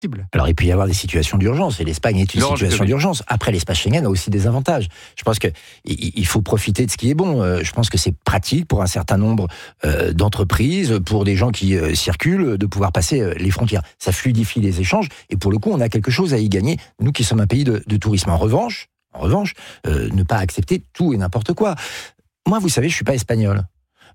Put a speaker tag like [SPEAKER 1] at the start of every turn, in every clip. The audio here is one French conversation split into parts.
[SPEAKER 1] Alors, il peut y avoir des situations d'urgence, et l'Espagne est une situation d'urgence. Après, l'espace Schengen a aussi des avantages. Je pense qu'il faut profiter de ce qui est bon. Je pense que c'est pratique pour un certain nombre d'entreprises, pour des gens qui circulent, de pouvoir passer les frontières. Ça fluidifie les échanges, et pour le coup, on a quelque chose à y gagner, nous qui sommes un pays de tourisme. En revanche, ne pas accepter tout et n'importe quoi. Moi, vous savez, je suis pas espagnol.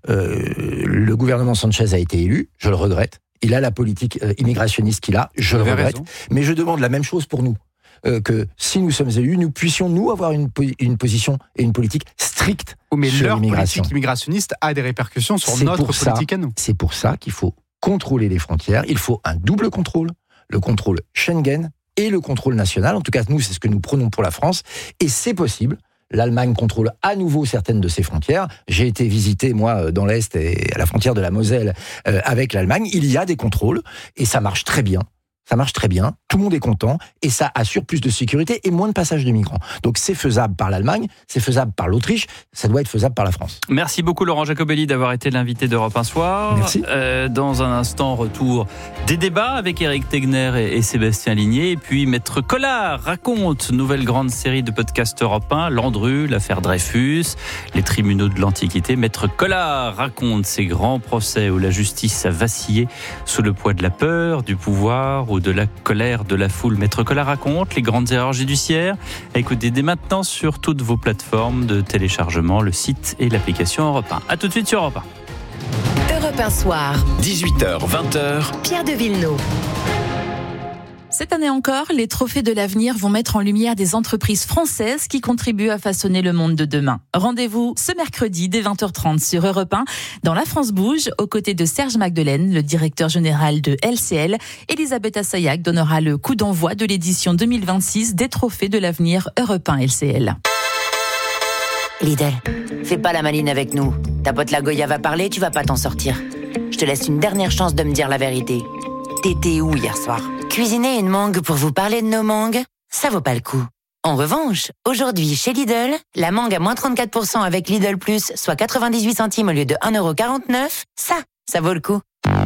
[SPEAKER 1] Le gouvernement Sanchez a été élu, je le regrette. Il a la politique immigrationniste qu'il a, je le regrette. Mais je demande la même chose pour nous. Que si nous sommes élus, nous puissions, nous, avoir une position et une politique stricte sur l'immigration.
[SPEAKER 2] Leur politique immigrationniste a des répercussions sur notre politique à nous.
[SPEAKER 1] C'est pour ça qu'il faut contrôler les frontières. Il faut un double contrôle. Le contrôle Schengen et le contrôle national. En tout cas, nous, c'est ce que nous prenons pour la France. Et c'est possible. L'Allemagne contrôle à nouveau certaines de ses frontières. J'ai été visiter, moi, dans l'Est et à la frontière de la Moselle avec l'Allemagne. Il y a des contrôles et ça marche très bien. Ça marche très bien, tout le monde est content, et ça assure plus de sécurité et moins de passage de migrants. Donc c'est faisable par l'Allemagne, c'est faisable par l'Autriche, ça doit être faisable par la France.
[SPEAKER 3] Merci beaucoup Laurent Jacobelli d'avoir été l'invité d'Europe 1 Soir.
[SPEAKER 1] Merci.
[SPEAKER 3] Dans un instant, retour des débats avec Éric Tegner et Sébastien Ligné. Et puis Maître Collard raconte, nouvelle grande série de podcasts Europe 1, Landru, l'affaire Dreyfus, les tribunaux de l'Antiquité. Maître Collard raconte ces grands procès où la justice a vacillé sous le poids de la peur, du pouvoir ou de la colère de la foule. Maître Collard raconte les grandes erreurs judiciaires. Écoutez dès maintenant sur toutes vos plateformes de téléchargement, le site et l'application Europe 1. A tout de suite sur Europe
[SPEAKER 4] 1. Europe 1 Soir.
[SPEAKER 5] 18h, 20h.
[SPEAKER 4] Pierre de Villeneuve.
[SPEAKER 6] Cette année encore, les trophées de l'avenir vont mettre en lumière des entreprises françaises qui contribuent à façonner le monde de demain. Rendez-vous ce mercredi dès 20h30 sur Europe 1 dans La France Bouge, aux côtés de Serge Magdelaine, le directeur général de LCL. Elisabeth Assayag donnera le coup d'envoi de l'édition 2026 des trophées de l'avenir Europe 1 LCL.
[SPEAKER 7] Lidl, fais pas la maline avec nous. Ta pote la Goya va parler, tu vas pas t'en sortir. Je te laisse une dernière chance de me dire la vérité. T'étais où hier soir ? Cuisiner une mangue pour vous parler de nos mangues, ça vaut pas le coup. En revanche, aujourd'hui chez Lidl, la mangue à moins 34% avec Lidl Plus, soit 98 centimes au lieu de 1,49€, ça vaut le coup.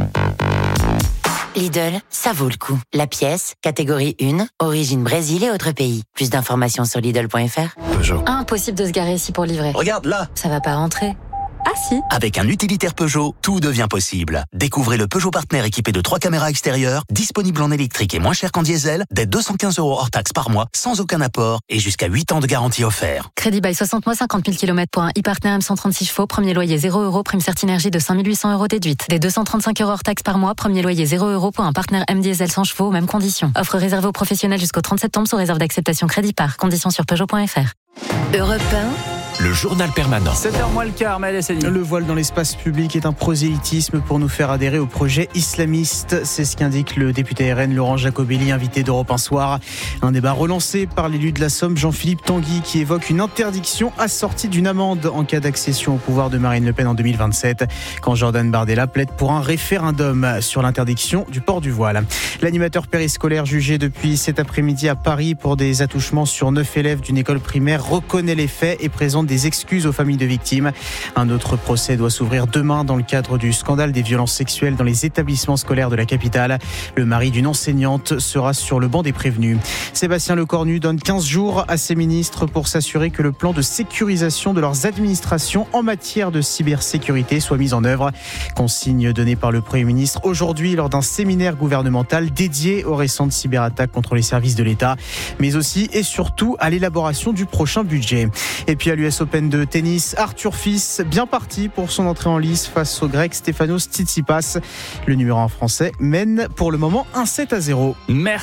[SPEAKER 7] Lidl, ça vaut le coup. La pièce, catégorie 1, origine Brésil et autres pays. Plus d'informations sur Lidl.fr.
[SPEAKER 5] Peugeot.
[SPEAKER 8] Impossible de se garer ici pour livrer.
[SPEAKER 5] Regarde là.
[SPEAKER 8] Ça va pas rentrer. Ah si.
[SPEAKER 5] Avec un utilitaire Peugeot, tout devient possible. Découvrez le Peugeot Partner équipé de 3 caméras extérieures, disponible en électrique et moins cher qu'en diesel, dès 215€ hors taxe par mois, sans aucun apport et jusqu'à 8 ans de garantie offert.
[SPEAKER 8] Crédit bail 60 mois, 50 000 km pour un e-Partner M136 chevaux, premier loyer 0€, prime Certinergie de 5 800€ déduite. Dès 235€ hors taxe par mois, premier loyer 0€ pour un Partner M diesel 100 chevaux, mêmes conditions. Offre réservée aux professionnels jusqu'au 30 septembre sous réserve d'acceptation crédit par. Conditions sur Peugeot.fr.
[SPEAKER 4] Europe 1.
[SPEAKER 5] Le journal permanent.
[SPEAKER 3] 7h moins le quart, Maëlle Sani.
[SPEAKER 2] Le voile dans l'espace public est un prosélytisme pour nous faire adhérer au projet islamiste. C'est ce qu'indique le député RN Laurent Jacobelli, invité d'Europe 1 Soir. Un débat relancé par l'élu de la Somme, Jean-Philippe Tanguy, qui évoque une interdiction assortie d'une amende en cas d'accession au pouvoir de Marine Le Pen en 2027, quand Jordan Bardella plaide pour un référendum sur l'interdiction du port du voile. L'animateur périscolaire jugé depuis cet après-midi à Paris pour des attouchements sur 9 élèves d'une école primaire reconnaît les faits et présente des excuses aux familles de victimes. Un autre procès doit s'ouvrir demain dans le cadre du scandale des violences sexuelles dans les établissements scolaires de la capitale. Le mari d'une enseignante sera sur le banc des prévenus. Sébastien Lecornu donne 15 jours à ses ministres pour s'assurer que le plan de sécurisation de leurs administrations en matière de cybersécurité soit mis en œuvre. Consigne donnée par le Premier ministre aujourd'hui lors d'un séminaire gouvernemental dédié aux récentes cyberattaques contre les services de l'État, mais aussi et surtout à l'élaboration du prochain budget. Et puis à l'US Open de tennis, Arthur Fils, bien parti pour son entrée en lice face au Grec Stefanos Tsitsipas. Le numéro 1 français mène pour le moment 1-7-0.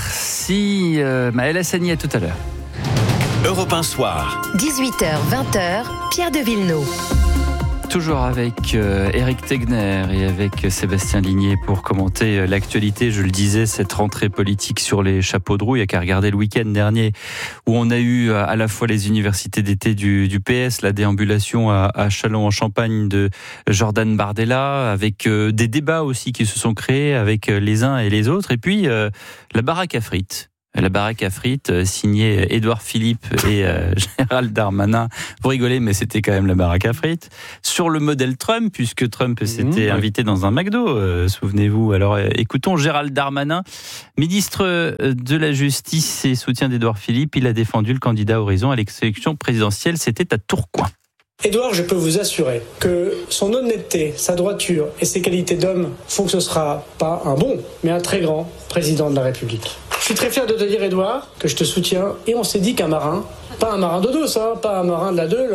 [SPEAKER 3] Merci Maëlle Sani, à tout à l'heure.
[SPEAKER 5] Europe 1 Soir.
[SPEAKER 4] 18h, 20h, Pierre de Villeneuve.
[SPEAKER 3] Toujours avec Éric Tegner et avec Sébastien Ligné pour commenter l'actualité. Je le disais, cette rentrée politique sur les chapeaux de roue. Il n'y a qu'à regarder le week-end dernier où on a eu à la fois les universités d'été du PS, la déambulation à Châlons-en-Champagne de Jordan Bardella, avec des débats aussi qui se sont créés avec les uns et les autres. Et puis la baraque à frites La baraque à frites, signée Édouard Philippe et Gérald Darmanin. Vous rigolez, mais c'était quand même la baraque à frites. Sur le modèle Trump, puisque Trump s'était invité dans un McDo, souvenez-vous. Alors écoutons Gérald Darmanin, ministre de la Justice et soutien d'Édouard Philippe. Il a défendu le candidat Horizon à l'élection présidentielle. C'était à Tourcoing.
[SPEAKER 9] Édouard, je peux vous assurer que son honnêteté, sa droiture et ses qualités d'homme font que ce sera pas un bon, mais un très grand président de la République. Je suis très fier de te dire, Édouard, que je te soutiens. Et on s'est dit qu'un marin, pas un marin d'eau douce, pas un marin de la Deule,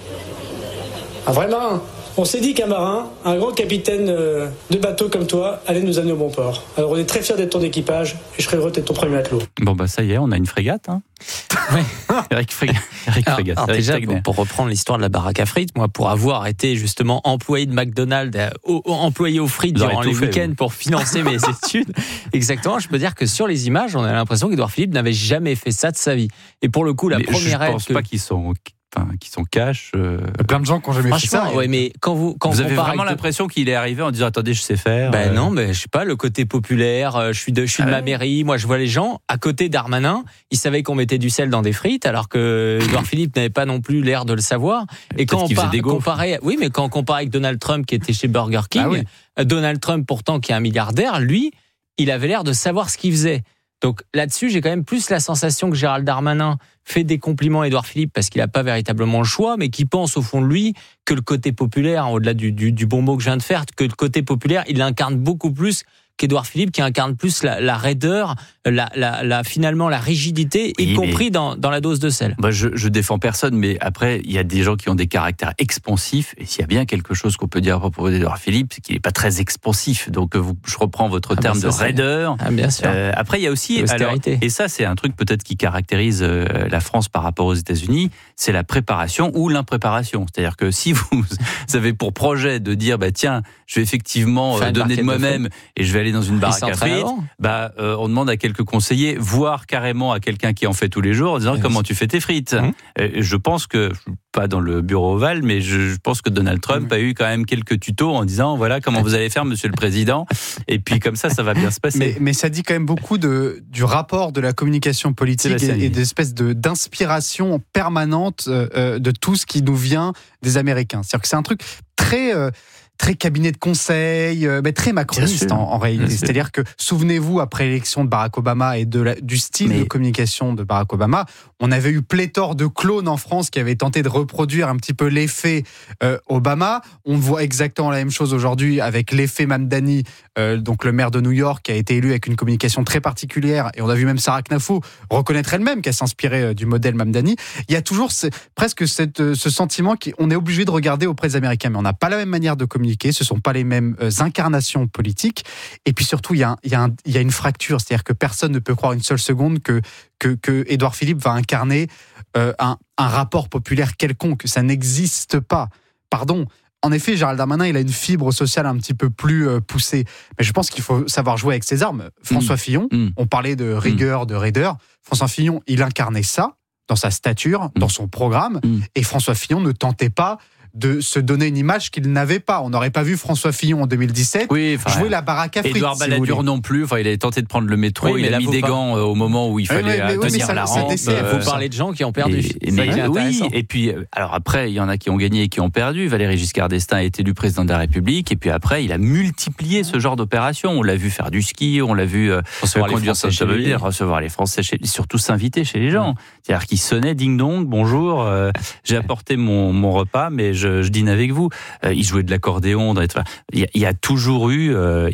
[SPEAKER 9] un vrai marin. On s'est dit qu'un marin, un grand capitaine de bateau comme toi, allait nous amener au bon port. Alors on est très fiers d'être ton équipage et je serai heureux d'être ton premier matelot.
[SPEAKER 3] Bon ça y est, on a une frégate.
[SPEAKER 10] Oui.
[SPEAKER 3] Eric Frégate.
[SPEAKER 10] Alors déjà, pour reprendre l'histoire de la baraque à frites, moi, pour avoir été justement employé de McDonald's, employé aux frites durant les week-ends pour financer mes études, exactement, je peux dire que sur les images, on a l'impression qu'Édouard Philippe n'avait jamais fait ça de sa vie. Et pour le coup, la première
[SPEAKER 3] je pense pas qu'ils sont cash.
[SPEAKER 11] Plein de gens qui n'ont jamais fait ça.
[SPEAKER 10] Ouais, mais quand vous
[SPEAKER 3] avez vraiment l'impression qu'il est arrivé en disant attendez, je sais faire.
[SPEAKER 10] Non, mais je sais pas, le côté populaire, je suis de ma mairie, moi je vois les gens à côté Darmanin, ils savaient qu'on mettait du sel dans des frites alors que Édouard Philippe n'avait pas non plus l'air de le savoir. Et quand on comparait, quand on comparait avec Donald Trump qui était chez Burger King, Donald Trump pourtant qui est un milliardaire, lui, il avait l'air de savoir ce qu'il faisait. Donc là-dessus, j'ai quand même plus la sensation que Gérald Darmanin fait des compliments à Édouard Philippe parce qu'il n'a pas véritablement le choix, mais qui pense au fond de lui que le côté populaire, au-delà du bon mot que je viens de faire, que le côté populaire, il incarne beaucoup plus qu'Édouard Philippe, qui incarne plus la raideur, finalement la rigidité, y compris dans la dose de sel.
[SPEAKER 3] Je défends personne, mais après, il y a des gens qui ont des caractères expansifs, et s'il y a bien quelque chose qu'on peut dire à propos d'Édouard Philippe, c'est qu'il n'est pas très expansif. Donc, je reprends votre terme de raideur.
[SPEAKER 10] Bien sûr.
[SPEAKER 3] Après, il y a aussi, et ça, c'est un truc peut-être qui caractérise la France par rapport aux États-Unis, c'est la préparation ou l'impréparation. C'est-à-dire que si vous avez pour projet de dire, tiens, je vais effectivement donner de moi-même et je vais aller dans une baraque à frites, on demande à quelques conseillers, voire carrément à quelqu'un qui en fait tous les jours, en disant comment tu fais tes frites. Je pense que, pas dans le bureau ovale, mais je pense que Donald Trump a eu quand même quelques tutos en disant voilà comment vous allez faire, monsieur le président, et puis comme ça va bien se passer.
[SPEAKER 11] Mais ça dit quand même beaucoup du rapport de la communication politique et d'espèce d'inspiration permanente de tout ce qui nous vient des Américains. C'est-à-dire que c'est un truc très cabinet de conseil, mais très macroniste en réalité. C'est-à-dire que, souvenez-vous, après l'élection de Barack Obama et du style de communication de Barack Obama, on avait eu pléthore de clones en France qui avaient tenté de reproduire un petit peu l'effet Obama. On voit exactement la même chose aujourd'hui avec l'effet Mamdani, donc le maire de New York, qui a été élu avec une communication très particulière. Et on a vu même Sarah Knafo reconnaître elle-même qu'elle s'inspirait du modèle Mamdani. Il y a toujours presque ce sentiment qu'on est obligé de regarder auprès des Américains, mais on n'a pas la même manière de communiquer. Ce ne sont pas les mêmes incarnations politiques. Et puis surtout, il y a une fracture. C'est-à-dire que personne ne peut croire une seule seconde que Édouard Philippe va incarner un rapport populaire quelconque. Ça n'existe pas. Pardon. En effet, Gérald Darmanin, il a une fibre sociale un petit peu plus poussée. Mais je pense qu'il faut savoir jouer avec ses armes. François Fillon, on parlait de rigueur, de raideur. François Fillon, il incarnait ça dans sa stature, dans son programme. Et François Fillon ne tentait pas de se donner une image qu'il n'avait pas. On n'aurait pas vu François Fillon en 2017 jouer la baraque à frites.
[SPEAKER 3] Édouard Balladur non plus. Il avait tenté de prendre le métro. Il a mis des gants au moment où il fallait tenir la rampe.
[SPEAKER 10] Vous parlez de gens qui ont perdu.
[SPEAKER 3] Et puis, alors après, il y en a qui ont gagné et qui ont perdu. Valéry Giscard d'Estaing a été élu président de la République. Et puis après, il a multiplié ce genre d'opérations. On l'a vu faire du ski, on l'a vu conduire son cheval, recevoir les Français, surtout s'inviter chez les gens. C'est-à-dire qu'il sonnait ding-dong, bonjour, j'ai apporté mon repas, mais je dîne avec vous. Il jouait de l'accordéon. Il y a toujours eu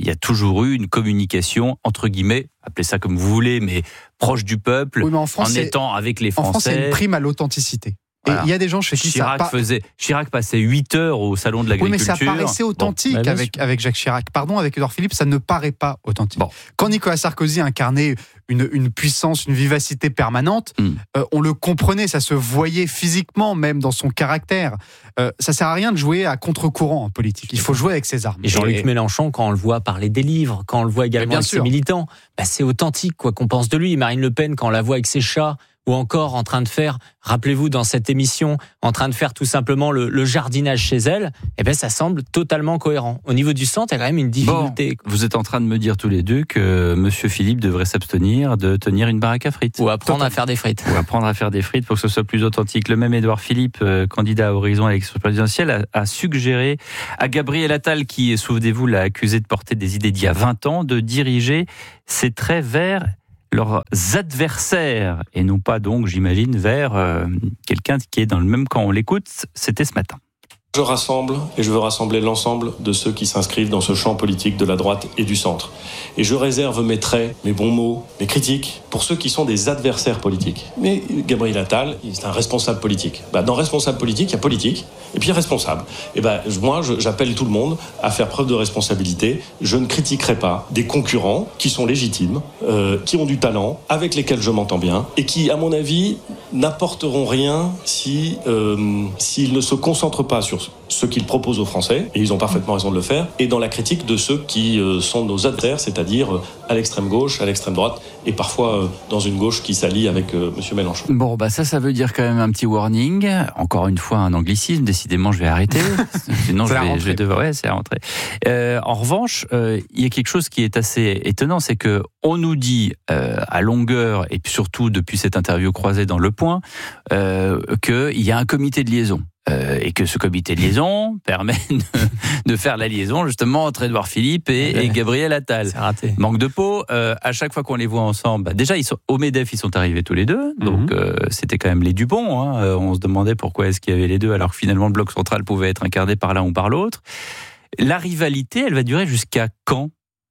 [SPEAKER 3] une communication, entre guillemets, appelez ça comme vous voulez, mais proche du peuple, en étant avec les Français.
[SPEAKER 11] En France, c'est une prime à l'authenticité. Et il y a des gens chez qui
[SPEAKER 3] Chirac passait 8 heures au salon de l'agriculture.
[SPEAKER 11] Oui, mais ça paraissait authentique avec Jacques Chirac. Pardon, avec Édouard Philippe, ça ne paraît pas authentique. Quand Nicolas Sarkozy incarnait une puissance, une vivacité permanente, on le comprenait, ça se voyait physiquement, même dans son caractère. Ça sert à rien de jouer à contre-courant en politique. Il faut jouer avec ses armes.
[SPEAKER 10] Et Jean-Luc Mélenchon, quand on le voit parler des livres, quand on le voit également avec ses militants, c'est authentique, quoi qu'on pense de lui. Marine Le Pen, quand on la voit avec ses chats, ou encore en train de faire, rappelez-vous dans cette émission, en train de faire tout simplement le jardinage chez elle, ça semble totalement cohérent. Au niveau du centre, il y a quand même une difficulté.
[SPEAKER 3] Bon, vous êtes en train de me dire tous les deux que Monsieur Philippe devrait s'abstenir de tenir une baraque à frites.
[SPEAKER 10] Ou apprendre à faire des frites.
[SPEAKER 3] Ou apprendre à faire des frites pour que ce soit plus authentique. Le même Édouard Philippe, candidat à Horizon à l'élection présidentielle, a suggéré à Gabriel Attal, qui, souvenez-vous, l'a accusé de porter des idées d'il y a 20 ans, de diriger ses traits vers leurs adversaires, et non pas donc, j'imagine, vers quelqu'un qui est dans le même camp. On l'écoute, c'était ce matin.
[SPEAKER 12] Je rassemble et je veux rassembler l'ensemble de ceux qui s'inscrivent dans ce champ politique de la droite et du centre. Et je réserve mes traits, mes bons mots, mes critiques pour ceux qui sont des adversaires politiques. Mais Gabriel Attal, c'est un responsable politique. Dans responsable politique, il y a politique et puis il y a responsable. Et moi, j'appelle tout le monde à faire preuve de responsabilité. Je ne critiquerai pas des concurrents qui sont légitimes, qui ont du talent, avec lesquels je m'entends bien et qui, à mon avis, n'apporteront rien s'ils ne se concentrent pas sur ce qu'ils proposent aux Français, et ils ont parfaitement raison de le faire, et dans la critique de ceux qui sont nos adversaires, c'est-à-dire à l'extrême gauche, à l'extrême droite, et parfois dans une gauche qui s'allie avec M. Mélenchon.
[SPEAKER 3] Bon, ça veut dire quand même un petit warning. Encore une fois, un anglicisme. Décidément, je vais arrêter. Sinon, je vais devoir... Ouais, c'est la rentrée. En revanche, il y a quelque chose qui est assez étonnant, c'est que on nous dit à longueur, et puis surtout depuis cette interview croisée dans Le Point, qu'il y a un comité de liaison. Et que ce comité de liaison permet de faire la liaison justement entre Édouard Philippe et Gabriel Attal.
[SPEAKER 10] C'est raté.
[SPEAKER 3] Manque de peau. À chaque fois qu'on les voit ensemble, déjà au MEDEF ils sont arrivés tous les deux, donc c'était quand même les Dupont. On se demandait pourquoi est-ce qu'il y avait les deux, alors que finalement le bloc central pouvait être incarné par l'un ou par l'autre. La rivalité, elle va durer jusqu'à quand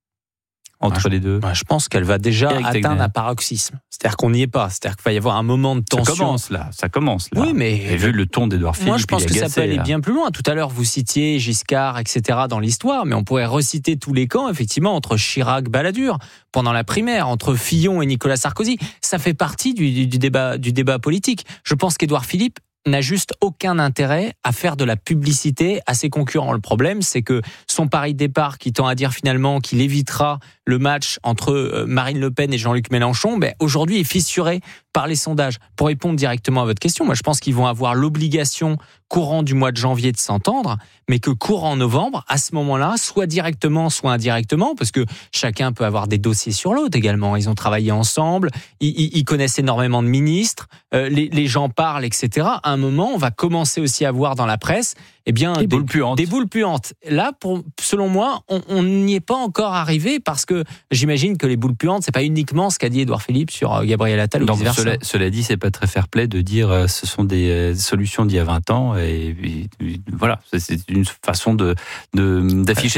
[SPEAKER 3] entre les deux?
[SPEAKER 10] Je pense qu'elle va déjà atteindre un paroxysme. C'est-à-dire qu'on n'y est pas. C'est-à-dire qu'il va y avoir un moment de tension.
[SPEAKER 3] Ça commence là.
[SPEAKER 10] Oui, mais
[SPEAKER 3] vu le ton d'Édouard Philippe,
[SPEAKER 10] moi je pense que ça peut aller bien plus loin. Tout à l'heure, vous citiez Giscard, etc. dans l'histoire, mais on pourrait reciter tous les camps, effectivement, entre Chirac, Balladur, pendant la primaire, entre Fillon et Nicolas Sarkozy. Ça fait partie du débat politique. Je pense qu'Édouard Philippe n'a juste aucun intérêt à faire de la publicité à ses concurrents. Le problème, c'est que son pari de départ, qui tend à dire finalement qu'il évitera le match entre Marine Le Pen et Jean-Luc Mélenchon, aujourd'hui est fissuré par les sondages. Pour répondre directement à votre question, moi je pense qu'ils vont avoir l'obligation courant du mois de janvier de s'entendre, mais que courant novembre, à ce moment-là, soit directement, soit indirectement, parce que chacun peut avoir des dossiers sur l'autre également. Ils ont travaillé ensemble, ils connaissent énormément de ministres, les gens parlent, etc. À un moment, on va commencer aussi à voir dans la presse des boules puantes. Là, selon moi, on n'y est pas encore arrivé, parce que j'imagine que les boules puantes, c'est pas uniquement ce qu'a dit Édouard Philippe sur Gabriel Attal ou vice-versa.
[SPEAKER 3] Cela dit, c'est pas très fair-play de dire ce sont des solutions d'il y a 20 ans, et voilà, c'est une façon d'afficher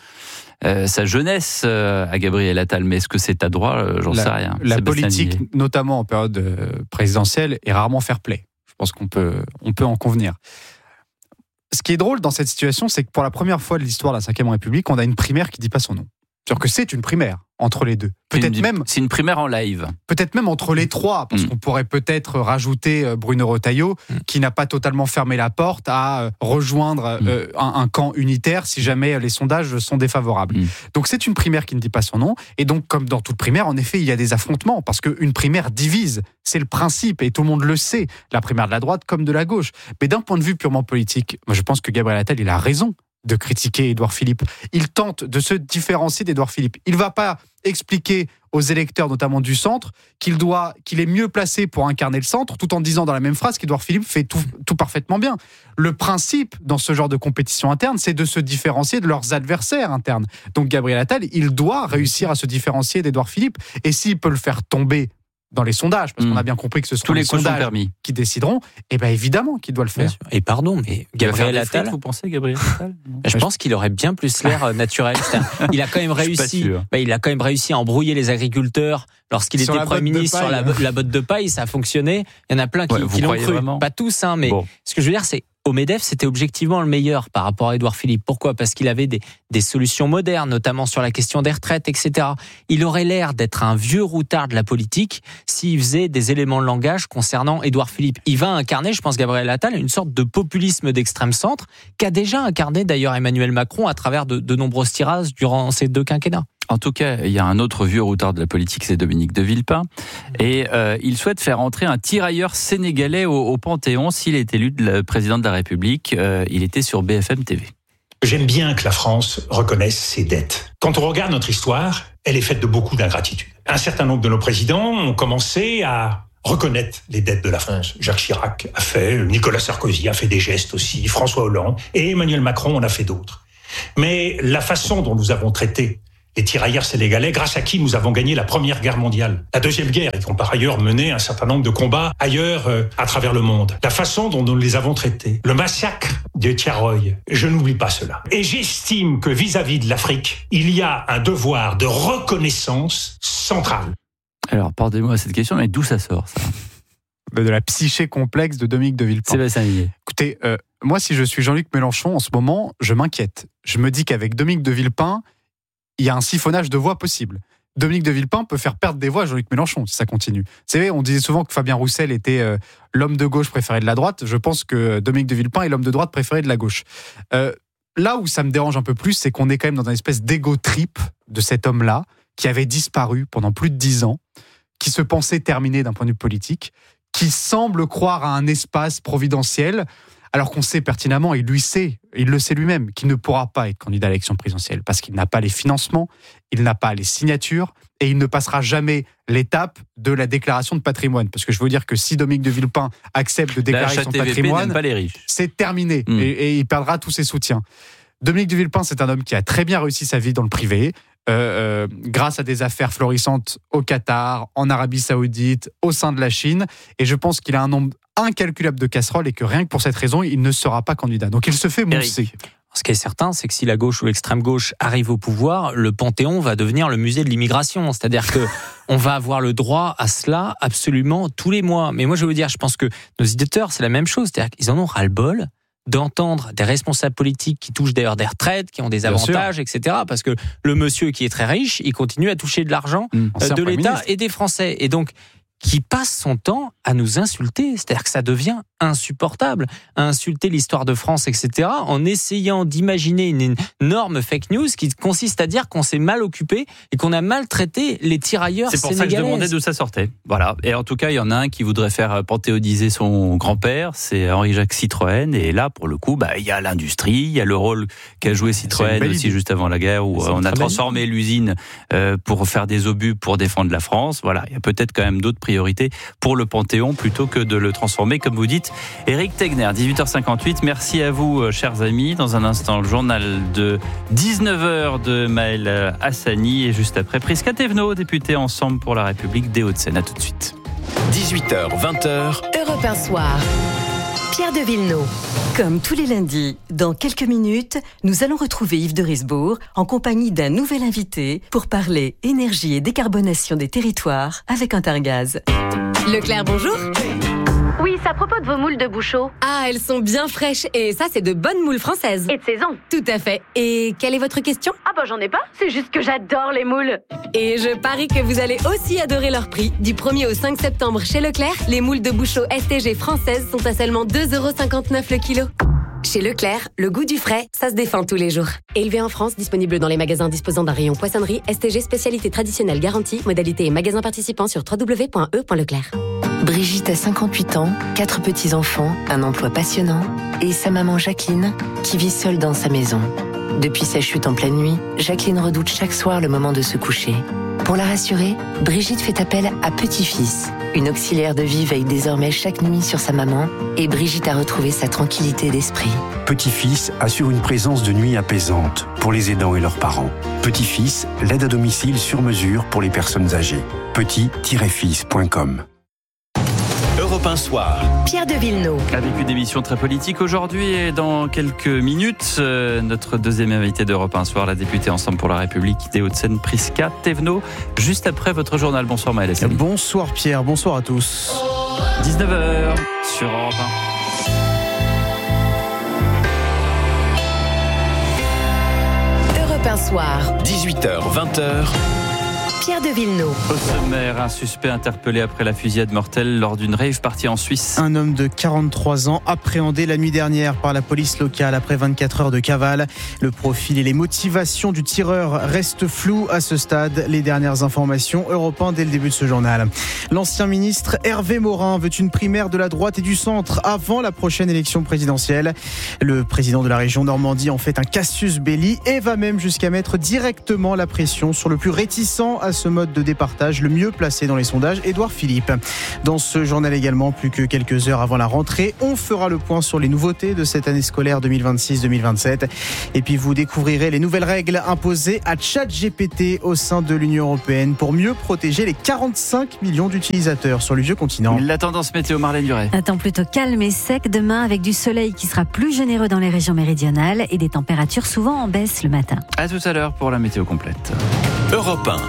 [SPEAKER 3] sa jeunesse à Gabriel Attal. Mais est-ce que c'est à droit? J'en sais rien.
[SPEAKER 11] La politique, notamment en période présidentielle, est rarement fair-play. Je pense qu'on peut en convenir. Ce qui est drôle dans cette situation, c'est que pour la première fois de l'histoire de la Ve République, on a une primaire qui ne dit pas son nom. C'est-à-dire que c'est une primaire entre les deux.
[SPEAKER 3] C'est une primaire en live.
[SPEAKER 11] Peut-être même entre les trois, parce qu'on pourrait peut-être rajouter Bruno Retailleau, qui n'a pas totalement fermé la porte à rejoindre un camp unitaire si jamais les sondages sont défavorables. Donc c'est une primaire qui ne dit pas son nom, et donc comme dans toute primaire, en effet, il y a des affrontements, parce qu'une primaire divise, c'est le principe, et tout le monde le sait, la primaire de la droite comme de la gauche. Mais d'un point de vue purement politique, moi je pense que Gabriel Attal, il a raison de critiquer Édouard Philippe. Il tente de se différencier d'Édouard Philippe. Il ne va pas expliquer aux électeurs, notamment du centre, qu'il est mieux placé pour incarner le centre, tout en disant dans la même phrase qu'Édouard Philippe fait tout parfaitement bien. Le principe, dans ce genre de compétition interne, c'est de se différencier de leurs adversaires internes. Donc Gabriel Attal, il doit réussir à se différencier d'Édouard Philippe. Et s'il peut le faire tomber dans les sondages, parce qu'on a bien compris que ce sont les sondages qui décideront, et bien évidemment qu'il doit le faire.
[SPEAKER 10] Et pardon, mais Gabriel Attal,
[SPEAKER 3] vous pensez Gabriel Attal?
[SPEAKER 10] Je pense qu'il aurait bien plus l'air naturel. Il a quand même réussi. Il a quand même réussi à embrouiller les agriculteurs lorsqu'il était Premier ministre sur la botte de paille. Ça a fonctionné. Il y en a plein qui l'ont cru. Vraiment? Pas tous, mais ce que je veux dire, c'est au MEDEF, c'était objectivement le meilleur par rapport à Édouard Philippe. Pourquoi? Parce qu'il avait des solutions modernes, notamment sur la question des retraites, etc. Il aurait l'air d'être un vieux routard de la politique s'il faisait des éléments de langage concernant Édouard Philippe. Il va incarner, je pense, Gabriel Attal, une sorte de populisme d'extrême centre qu'a déjà incarné d'ailleurs Emmanuel Macron à travers de nombreuses tirages durant ces 2 quinquennats.
[SPEAKER 3] En tout cas, il y a un autre vieux routard de la politique, c'est Dominique de Villepin. Et il souhaite faire entrer un tirailleur sénégalais au Panthéon s'il est élu président de la République. Il était sur BFM TV.
[SPEAKER 13] J'aime bien que la France reconnaisse ses dettes. Quand on regarde notre histoire, elle est faite de beaucoup d'ingratitude. Un certain nombre de nos présidents ont commencé à reconnaître les dettes de la France. Jacques Chirac a fait, Nicolas Sarkozy a fait des gestes aussi, François Hollande et Emmanuel Macron en a fait d'autres. Mais la façon dont nous avons traité les tirailleurs sénégalais, grâce à qui nous avons gagné la Première Guerre mondiale, la Deuxième Guerre, et qui ont par ailleurs mené un certain nombre de combats ailleurs à travers le monde. La façon dont nous les avons traités, le massacre de Thiaroye, je n'oublie pas cela. Et j'estime que vis-à-vis de l'Afrique, il y a un devoir de reconnaissance central.
[SPEAKER 3] Alors, pardonnez-moi cette question, mais d'où ça sort, ça ?
[SPEAKER 11] De la psyché complexe de Dominique de Villepin.
[SPEAKER 3] Sébastien Ligné.
[SPEAKER 11] Écoutez, moi, si je suis Jean-Luc Mélenchon, en ce moment, je m'inquiète. Je me dis qu'avec Dominique de Villepin, il y a un siphonnage de voix possible. Dominique de Villepin peut faire perdre des voix à Jean-Luc Mélenchon si ça continue. Vous savez, on disait souvent que Fabien Roussel était l'homme de gauche préféré de la droite. Je pense que Dominique de Villepin est l'homme de droite préféré de la gauche. Là où ça me dérange un peu plus, c'est qu'on est quand même dans une espèce d'égo trip de cet homme-là, qui avait disparu pendant plus de 10 ans, qui se pensait terminé d'un point de vue politique, qui semble croire à un espace providentiel, alors qu'on sait pertinemment, il le sait lui-même, qu'il ne pourra pas être candidat à l'élection présidentielle, parce qu'il n'a pas les financements, il n'a pas les signatures, et il ne passera jamais l'étape de la déclaration de patrimoine. Parce que je veux dire que si Dominique de Villepin accepte de déclarer son patrimoine, c'est terminé, et il perdra tous ses soutiens. Dominique de Villepin, c'est un homme qui a très bien réussi sa vie dans le privé, grâce à des affaires florissantes au Qatar, en Arabie Saoudite, au sein de la Chine, et je pense qu'il a un nombre incalculable de casseroles et que rien que pour cette raison, il ne sera pas candidat. Donc il se fait mousser.
[SPEAKER 10] Ce qui est certain, c'est que si la gauche ou l'extrême gauche arrive au pouvoir, le Panthéon va devenir le musée de l'immigration. C'est-à-dire que on va avoir le droit à cela absolument tous les mois. Mais moi, je veux vous dire, je pense que nos éditeurs, c'est la même chose. C'est-à-dire qu'ils en ont ras-le-bol d'entendre des responsables politiques qui touchent d'ailleurs des retraites, qui ont des avantages, etc. Parce que le monsieur qui est très riche, il continue à toucher de l'argent de l'État et des Français. Et donc, qui passe son temps à nous insulter. C'est-à-dire que ça devient insupportable, à insulter l'histoire de France, etc., en essayant d'imaginer une énorme fake news qui consiste à dire qu'on s'est mal occupé et qu'on a maltraité les tirailleurs sénégalais.
[SPEAKER 3] C'est pour ça que je demandais d'où ça sortait. Voilà. Et en tout cas, il y en a un qui voudrait faire panthéoniser son grand-père, c'est Henri-Jacques Citroën. Et là, pour le coup, il y a l'industrie, il y a le rôle qu'a joué Citroën aussi juste avant la guerre, où on a transformé l'usine pour faire des obus pour défendre la France. Voilà. Il y a peut-être quand même d'autres priorités pour le Panthéon plutôt que de le transformer, comme vous dites. Éric Tegner, 18h58, merci à vous, chers amis. Dans un instant, le journal de 19h de Maël Hassani et juste après, Prisca Thévenot, députée Ensemble pour la République des Hauts-de-Seine. À tout de suite.
[SPEAKER 4] 18h, 20h. Europe 1 Soir. Pierre de Villeneuve.
[SPEAKER 14] Comme tous les lundis, dans quelques minutes, nous allons retrouver Yves de Risbourg en compagnie d'un nouvel invité pour parler énergie et décarbonation des territoires avec Intergaz.
[SPEAKER 15] Leclerc, bonjour.
[SPEAKER 16] Oui, c'est à propos de vos moules de Bouchot.
[SPEAKER 15] Ah, elles sont bien fraîches et ça, c'est de bonnes moules françaises.
[SPEAKER 16] Et de saison.
[SPEAKER 15] Tout à fait. Et quelle est votre question ?
[SPEAKER 16] Ah j'en ai pas, c'est juste que j'adore les moules.
[SPEAKER 15] Et je parie que vous allez aussi adorer leur prix. Du 1er au 5 septembre chez Leclerc, les moules de Bouchot STG françaises sont à seulement 2,59€ le kilo. Chez Leclerc, le goût du frais, ça se défend tous les jours. Élevé en France, disponible dans les magasins disposant d'un rayon poissonnerie, STG spécialité traditionnelle garantie, modalité et magasins participants sur www.e.leclerc.
[SPEAKER 4] Brigitte a 58 ans, 4 petits-enfants, un emploi passionnant et sa maman Jacqueline qui vit seule dans sa maison. Depuis sa chute en pleine nuit, Jacqueline redoute chaque soir le moment de se coucher. Pour la rassurer, Brigitte fait appel à Petit-Fils. Une auxiliaire de vie veille désormais chaque nuit sur sa maman et Brigitte a retrouvé sa tranquillité d'esprit.
[SPEAKER 17] Petit-Fils assure une présence de nuit apaisante pour les aidants et leurs parents. Petit-Fils, l'aide à domicile sur mesure pour les personnes âgées. petit-fils.com.
[SPEAKER 4] Europe 1 Soir. Pierre de Villeneuve.
[SPEAKER 3] Avec une émission très politique aujourd'hui et dans quelques minutes, notre deuxième invité d'Europe 1 Soir, la députée Ensemble pour la République des Hauts-de-Seine, Prisca Thévenot. Juste après votre journal. Bonsoir Maël Hassani.
[SPEAKER 2] Bonsoir Pierre, bonsoir à tous.
[SPEAKER 3] 19h sur Europe
[SPEAKER 4] 1. Europe 1 Soir.
[SPEAKER 5] 18h, 20h.
[SPEAKER 15] Pierre de Villeneuve.
[SPEAKER 3] Au sommaire, un suspect interpellé après la fusillade mortelle lors d'une rave partie en Suisse.
[SPEAKER 2] Un homme de 43 ans appréhendé la nuit dernière par la police locale après 24 heures de cavale. Le profil et les motivations du tireur restent flous à ce stade. Les dernières informations, Europe 1 dès le début de ce journal. L'ancien ministre Hervé Morin veut une primaire de la droite et du centre avant la prochaine élection présidentielle. Le président de la région Normandie en fait un casus belli et va même jusqu'à mettre directement la pression sur le plus réticent à ce mode de départage, le mieux placé dans les sondages, Édouard Philippe. Dans ce journal également, plus que quelques heures avant la rentrée, on fera le point sur les nouveautés de cette année scolaire 2026-2027. Et puis vous découvrirez les nouvelles règles imposées à ChatGPT au sein de l'Union européenne pour mieux protéger les 45 millions d'utilisateurs sur le vieux continent.
[SPEAKER 3] La tendance météo, Marlène Duret.
[SPEAKER 8] Un temps plutôt calme et sec demain avec du soleil qui sera plus généreux dans les régions méridionales et des températures souvent en baisse le matin.
[SPEAKER 3] À tout à l'heure pour la météo complète.
[SPEAKER 18] Europe 1.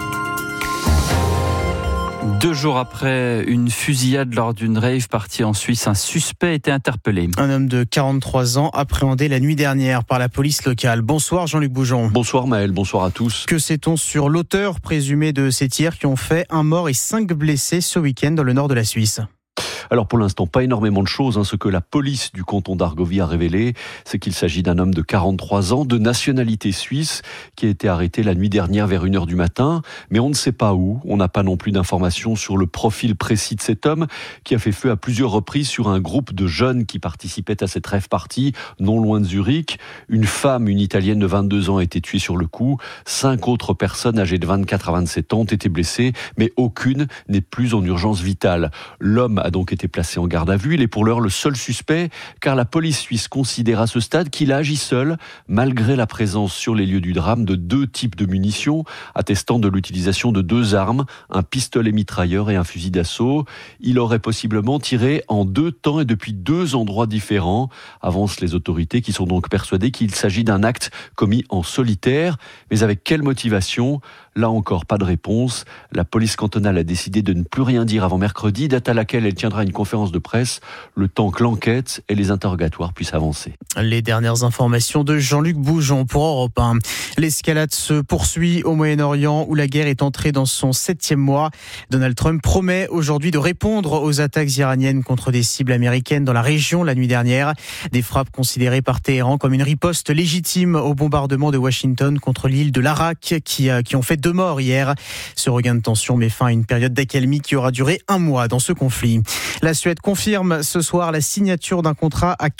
[SPEAKER 3] 2 jours après une fusillade lors d'une rave partie en Suisse, un suspect a été interpellé.
[SPEAKER 2] Un homme de 43 ans appréhendé la nuit dernière par la police locale. Bonsoir Jean-Luc Boujon.
[SPEAKER 19] Bonsoir Maël, bonsoir à tous.
[SPEAKER 2] Que sait-on sur l'auteur présumé de ces tirs qui ont fait 1 mort et 5 blessés ce week-end dans le nord de la Suisse?
[SPEAKER 19] Alors pour l'instant, pas énormément de choses. Ce que la police du canton d'Argovie a révélé, c'est qu'il s'agit d'un homme de 43 ans, de nationalité suisse, qui a été arrêté la nuit dernière vers 1h du matin. Mais on ne sait pas où. On n'a pas non plus d'informations sur le profil précis de cet homme, qui a fait feu à plusieurs reprises sur un groupe de jeunes qui participaient à cette rave party, non loin de Zurich. Une femme, une Italienne de 22 ans, a été tuée sur le coup. 5 autres personnes âgées de 24 à 27 ans ont été blessées, mais aucune n'est plus en urgence vitale. L'homme a donc été placé en garde à vue. Il est pour l'heure le seul suspect, car la police suisse considère à ce stade qu'il a agi seul, malgré la présence sur les lieux du drame de 2 types de munitions, attestant de l'utilisation de 2 armes, un pistolet mitrailleur et un fusil d'assaut. Il aurait possiblement tiré en 2 temps et depuis 2 endroits différents, avancent les autorités qui sont donc persuadées qu'il s'agit d'un acte commis en solitaire. Mais avec quelle motivation ? Là encore, pas de réponse. La police cantonale a décidé de ne plus rien dire avant mercredi, date à laquelle elle tiendra une conférence de presse, le temps que l'enquête et les interrogatoires puissent avancer.
[SPEAKER 2] Les dernières informations de Jean-Luc Boujon pour Europe 1. L'escalade se poursuit au Moyen-Orient où la guerre est entrée dans son 7e mois. Donald Trump promet aujourd'hui de répondre aux attaques iraniennes contre des cibles américaines dans la région la nuit dernière. Des frappes considérées par Téhéran comme une riposte légitime au bombardement de Washington contre l'île de l'Arak qui ont fait 2 morts hier. Ce regain de tension met fin à une période d'accalmie qui aura duré 1 mois dans ce conflit. La Suède confirme ce soir la signature d'un contrat à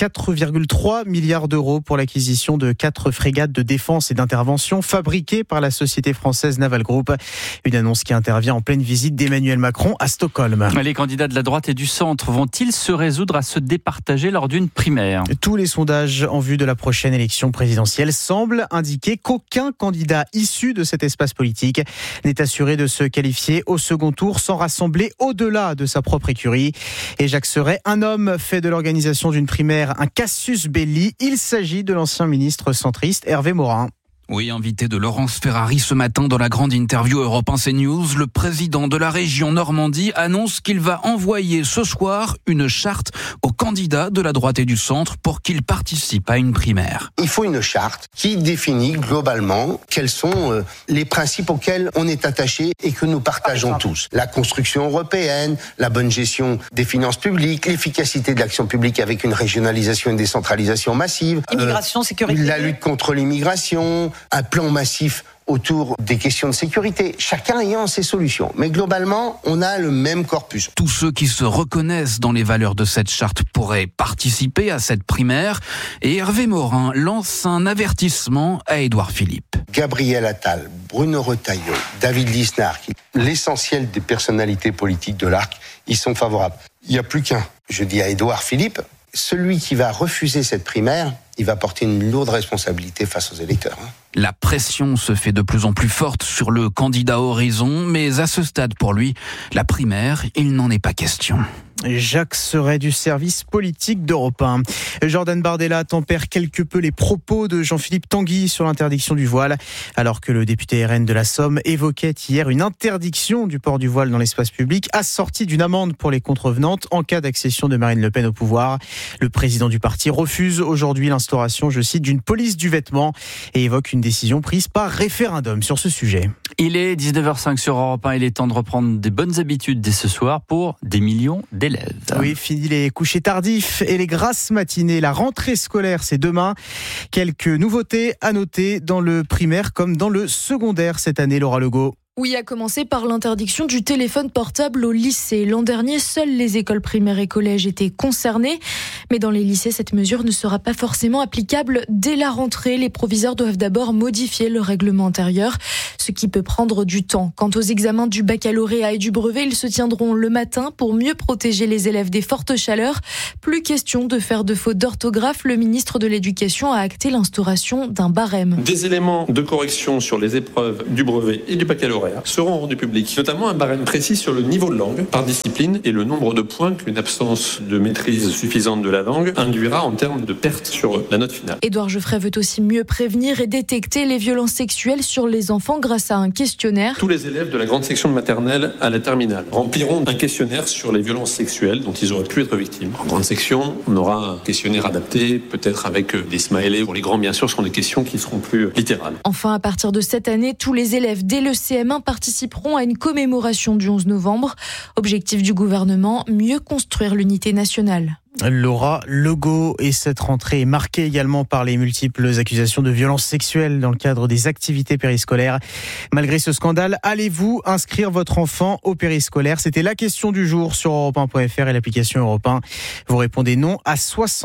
[SPEAKER 2] 4,3 milliards d'euros pour l'acquisition de 4 frégates de défense et d'intervention fabriquées par la société française Naval Group. Une annonce qui intervient en pleine visite d'Emmanuel Macron à Stockholm.
[SPEAKER 3] Les candidats de la droite et du centre vont-ils se résoudre à se départager lors d'une primaire ?
[SPEAKER 2] Tous les sondages en vue de la prochaine élection présidentielle semblent indiquer qu'aucun candidat issu de cet espace politique n'est assuré de se qualifier au second tour sans rassembler au-delà de sa propre écurie. Et Jacques Serret, un homme, fait de l'organisation d'une primaire un casus belli. Il s'agit de l'ancien ministre centriste Hervé Morin.
[SPEAKER 20] Oui, invité de Laurence Ferrari ce matin dans la grande interview Europe 1 CNews, le président de la région Normandie annonce qu'il va envoyer ce soir une charte aux candidats de la droite et du centre pour qu'ils participent à une primaire.
[SPEAKER 21] Il faut une charte qui définit globalement quels sont les principes auxquels on est attaché et que nous partageons tous. La construction européenne, la bonne gestion des finances publiques, l'efficacité de l'action publique avec une régionalisation et une décentralisation massive.
[SPEAKER 22] Immigration, sécurité.
[SPEAKER 21] La lutte contre l'immigration, un plan massif autour des questions de sécurité, chacun ayant ses solutions. Mais globalement, on a le même corpus.
[SPEAKER 20] Tous ceux qui se reconnaissent dans les valeurs de cette charte pourraient participer à cette primaire. Et Hervé Morin lance un avertissement à Édouard Philippe.
[SPEAKER 21] Gabriel Attal, Bruno Retailleau, David Lisnard, l'essentiel des personnalités politiques de l'ARC, ils sont favorables. Il n'y a plus qu'un. Je dis à Édouard Philippe, celui qui va refuser cette primaire, il va porter une lourde responsabilité face aux électeurs.
[SPEAKER 20] La pression se fait de plus en plus forte sur le candidat Horizon, mais à ce stade pour lui, la primaire, il n'en est pas question.
[SPEAKER 2] Jacques Serret du service politique d'Europe 1. Jordan Bardella tempère quelque peu les propos de Jean-Philippe Tanguy sur l'interdiction du voile, alors que le député RN de la Somme évoquait hier une interdiction du port du voile dans l'espace public, assortie d'une amende pour les contrevenantes en cas d'accession de Marine Le Pen au pouvoir. Le président du parti refuse aujourd'hui l'instauration, je cite, d'une police du vêtement et évoque une décision prise par référendum sur ce sujet.
[SPEAKER 3] Il est 19h05 sur Europe 1, il est temps de reprendre des bonnes habitudes dès ce soir pour des millions d'élèves.
[SPEAKER 2] Oui, fini les couchers tardifs et les grasses matinées. La rentrée scolaire, c'est demain. Quelques nouveautés à noter dans le primaire comme dans le secondaire cette année, Laura Legault.
[SPEAKER 18] Oui, à commencer par l'interdiction du téléphone portable au lycée. L'an dernier, seules les écoles primaires et collèges étaient concernées. Mais dans les lycées, cette mesure ne sera pas forcément applicable dès la rentrée. Les proviseurs doivent d'abord modifier le règlement intérieur, ce qui peut prendre du temps. Quant aux examens du baccalauréat et du brevet, ils se tiendront le matin pour mieux protéger les élèves des fortes chaleurs. Plus question de faire de fautes d'orthographe. Le ministre de l'Éducation a acté l'instauration d'un barème.
[SPEAKER 22] Des éléments de correction sur les épreuves du brevet et du baccalauréat seront rendus publics, notamment un barème précis sur le niveau de langue par discipline et le nombre de points qu'une absence de maîtrise suffisante de la langue induira en termes de perte sur la note finale.
[SPEAKER 18] Édouard Geoffrey veut aussi mieux prévenir et détecter les violences sexuelles sur les enfants grâce à un questionnaire.
[SPEAKER 22] Tous les élèves de la grande section de maternelle à la terminale rempliront un questionnaire sur les violences sexuelles dont ils auraient pu être victimes. En grande section, on aura un questionnaire adapté, peut-être avec des smileys. Pour les grands, bien sûr, ce seront des questions qui seront plus littérales.
[SPEAKER 18] Enfin, à partir de cette année, tous les élèves dès le CM1 participeront à une commémoration du 11 novembre. Objectif du gouvernement, mieux construire l'unité nationale.
[SPEAKER 2] Laura Legault, et cette rentrée est marquée également par les multiples accusations de violences sexuelles dans le cadre des activités périscolaires. Malgré ce scandale, allez-vous inscrire votre enfant au périscolaire ? C'était la question du jour sur europe1.fr et l'application Europe 1. Vous répondez non à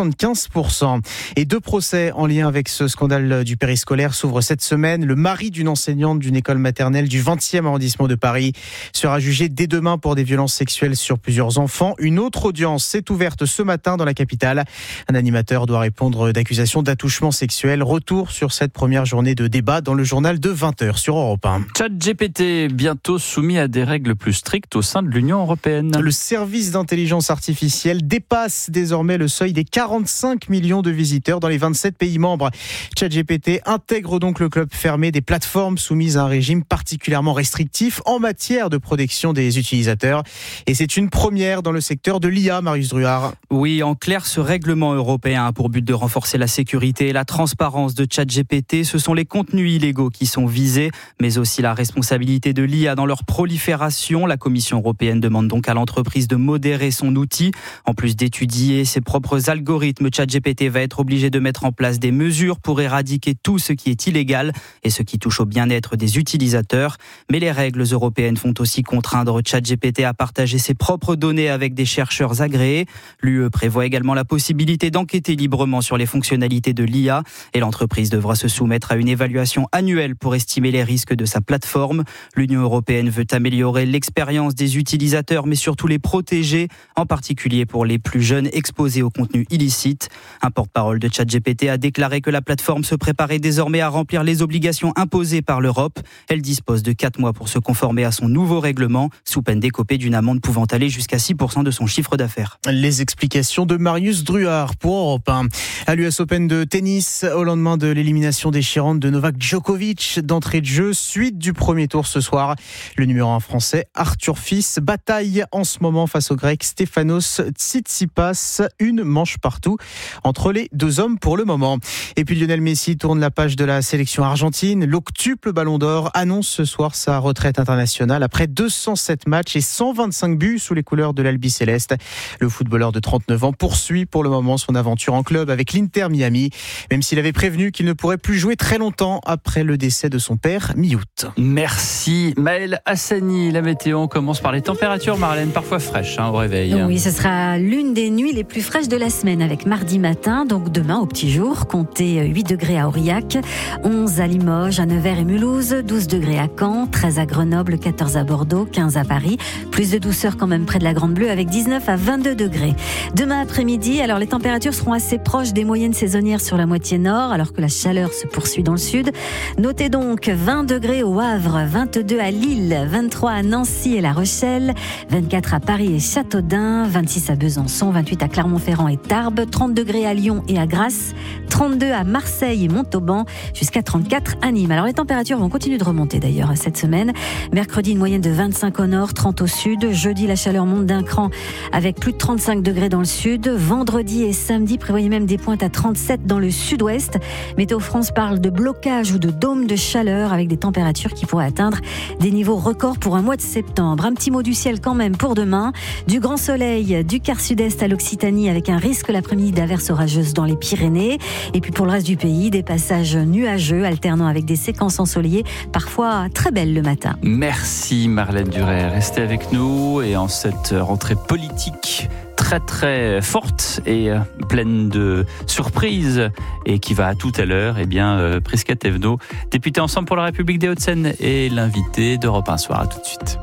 [SPEAKER 2] 75%. Et 2 procès en lien avec ce scandale du périscolaire s'ouvrent cette semaine. Le mari d'une enseignante d'une école maternelle du 20e arrondissement de Paris sera jugé dès demain pour des violences sexuelles sur plusieurs enfants. Une autre audience s'est ouverte ce matin dans la capitale. Un animateur doit répondre d'accusations d'attouchement sexuel. Retour sur cette première journée de débat dans le journal de 20h sur Europe 1.
[SPEAKER 3] ChatGPT bientôt soumis à des règles plus strictes au sein de l'Union européenne.
[SPEAKER 2] Le service d'intelligence artificielle dépasse désormais le seuil des 45 millions de visiteurs dans les 27 pays membres. ChatGPT intègre donc le club fermé des plateformes soumises à un régime particulièrement restrictif en matière de protection des utilisateurs. Et c'est une première dans le secteur de l'IA, Marius Druard.
[SPEAKER 23] Oui, en clair, ce règlement européen a pour but de renforcer la sécurité et la transparence de ChatGPT. Ce sont les contenus illégaux qui sont visés, mais aussi la responsabilité de l'IA dans leur prolifération. La Commission européenne demande donc à l'entreprise de modérer son outil. En plus d'étudier ses propres algorithmes, ChatGPT va être obligé de mettre en place des mesures pour éradiquer tout ce qui est illégal et ce qui touche au bien-être des utilisateurs. Mais les règles européennes font aussi contraindre ChatGPT à partager ses propres données avec des chercheurs agréés. L'UE prévoit également la possibilité d'enquêter librement sur les fonctionnalités de l'IA et l'entreprise devra se soumettre à une évaluation annuelle pour estimer les risques de sa plateforme. L'Union européenne veut améliorer l'expérience des utilisateurs mais surtout les protéger, en particulier pour les plus jeunes exposés au contenu illicite. Un porte-parole de ChatGPT a déclaré que la plateforme se préparait désormais à remplir les obligations imposées par l'Europe. Elle dispose de 4 mois pour se conformer à son nouveau règlement, sous peine d'écoper d'une amende pouvant aller jusqu'à 6% de son chiffre d'affaires.
[SPEAKER 2] Les explications de Marius Druard pour Europe 1. À l'US Open de tennis, au lendemain de l'élimination déchirante de Novak Djokovic d'entrée de jeu, suite du premier tour ce soir. Le numéro 1 français, Arthur Fils, bataille en ce moment face au grec Stefanos Tsitsipas. Une manche partout entre les deux hommes pour le moment. Et puis Lionel Messi tourne la page de la sélection argentine. L'octuple Ballon d'Or annonce ce soir sa retraite internationale après 207 matchs et 125 buts sous les couleurs de l'Albi-Céleste. Le footballeur de 39 ans poursuit pour le moment son aventure en club avec l'Inter Miami, même s'il avait prévenu qu'il ne pourrait plus jouer très longtemps après le décès de son père mi-août.
[SPEAKER 3] Merci Maël Hassani. La météo, on commence par les températures, Marlène, parfois fraîches au réveil.
[SPEAKER 8] Oui, ce sera l'une des nuits les plus fraîches de la semaine avec mardi matin, donc demain au petit jour, comptez 8 degrés à Aurillac, 11 à Limoges, à Nevers et Mulhouse, 12 degrés à Caen, 13 à Grenoble, 14 à Bordeaux, 15 à Paris, plus de douceur quand même près de la Grande Bleue avec 19 à 22 degrés.
[SPEAKER 1] Demain après-midi, alors les températures seront assez proches des moyennes saisonnières sur la moitié nord, alors que la chaleur se poursuit dans le sud. Notez donc 20 degrés au Havre, 22 à Lille, 23 à Nancy et La Rochelle, 24 à Paris et Châteaudun, 26 à Besançon, 28 à Clermont-Ferrand et Tarbes, 30 degrés à Lyon et à Grasse, 32 à Marseille et Montauban, jusqu'à 34 à Nîmes. Alors les températures vont continuer de remonter d'ailleurs cette semaine. Mercredi, une moyenne de 25 au nord, 30 au sud. Jeudi, la chaleur monte d'un cran avec plus de 35 degrés dans le sud. Vendredi et samedi, prévoyez même des pointes à 37 dans le sud-ouest. Météo France parle de blocage ou de dôme de chaleur avec des températures qui pourraient atteindre des niveaux records pour un mois de septembre. Un petit mot du ciel quand même pour demain. Du grand soleil du quart sud-est à l'Occitanie avec un risque l'après-midi d'averses orageuses dans les Pyrénées. Et puis pour le reste du pays, des passages nuageux alternant avec des séquences ensoleillées, parfois très belles le matin.
[SPEAKER 3] Merci Marlène Duret. Restez avec nous et en cette rentrée politique très très forte et pleine de surprises et qui va à tout à l'heure, Prisca Thévenot, députée Ensemble pour la République des Hauts-de-Seine, est l'invitée d'Europe 1 Soir. À tout de suite.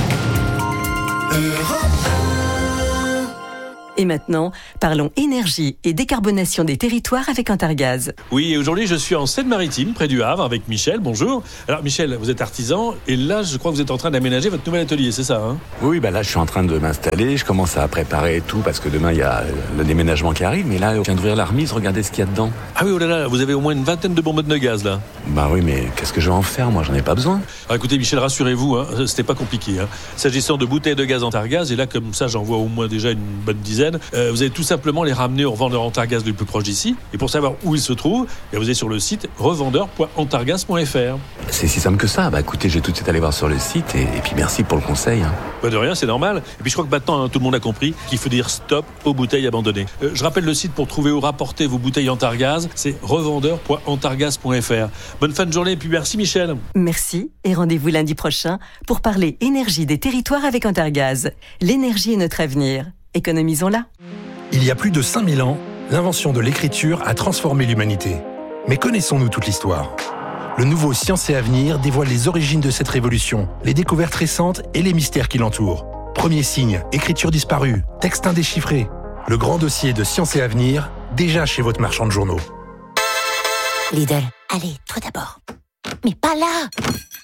[SPEAKER 14] Et maintenant, parlons énergie et décarbonation des territoires avec Antargaz.
[SPEAKER 12] Oui, et aujourd'hui, je suis en Seine-Maritime, près du Havre, avec Michel. Bonjour. Alors, Michel, vous êtes artisan, et là, je crois que vous êtes en train d'aménager votre nouvel atelier, c'est ça, hein ?
[SPEAKER 6] Oui, là, je suis en train de m'installer. Je commence à préparer tout, parce que demain, il y a le déménagement qui arrive. Mais là, je viens d'ouvrir la remise, regardez ce qu'il y a dedans.
[SPEAKER 12] Ah oui, oh là là, vous avez au moins une vingtaine de bonbonnes de gaz, là.
[SPEAKER 6] Oui, mais qu'est-ce que je vais en faire ? Moi, j'en ai pas besoin.
[SPEAKER 12] Alors, écoutez, Michel, rassurez-vous, c'était pas compliqué. S'agissant de bouteilles de gaz Antargaz, et là, comme ça, j'en vois au moins déjà une bonne dizaine, vous avez tout simplement les ramener au revendeur Antargaz le plus proche d'ici. Et pour savoir où il se trouve, vous allez sur le site revendeur.antargaz.fr.
[SPEAKER 6] C'est si simple que ça. Écoutez, je vais tout de suite aller voir sur le site et puis merci pour le conseil.
[SPEAKER 12] De rien, c'est normal. Et puis je crois que maintenant, tout le monde a compris qu'il faut dire stop aux bouteilles abandonnées. Je rappelle le site pour trouver où rapporter vos bouteilles Antargaz, c'est revendeur.antargaz.fr. Bonne fin de journée et puis merci Michel.
[SPEAKER 14] Merci et rendez-vous lundi prochain pour parler énergie des territoires avec Antargaz. L'énergie est notre avenir. Économisons-la.
[SPEAKER 7] Il y a plus de 5000 ans, l'invention de l'écriture a transformé l'humanité. Mais connaissons-nous toute l'histoire ? Le nouveau Science et Avenir dévoile les origines de cette révolution, les découvertes récentes et les mystères qui l'entourent. Premier signe, écriture disparue, texte indéchiffré. Le grand dossier de Science et Avenir, déjà chez votre marchand de journaux.
[SPEAKER 24] Lidl, allez, toi d'abord. Mais pas là ! Attention !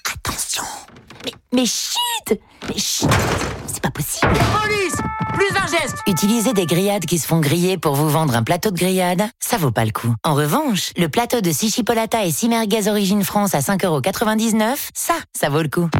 [SPEAKER 24] Mais chut ! C'est pas possible.
[SPEAKER 25] Police ! Plus d'un geste !
[SPEAKER 24] Utiliser des grillades qui se font griller pour vous vendre un plateau de grillade, ça vaut pas le coup. En revanche, le plateau de 6 chipolata et 6 merguez Origine France à 5,99 €, ça vaut le coup.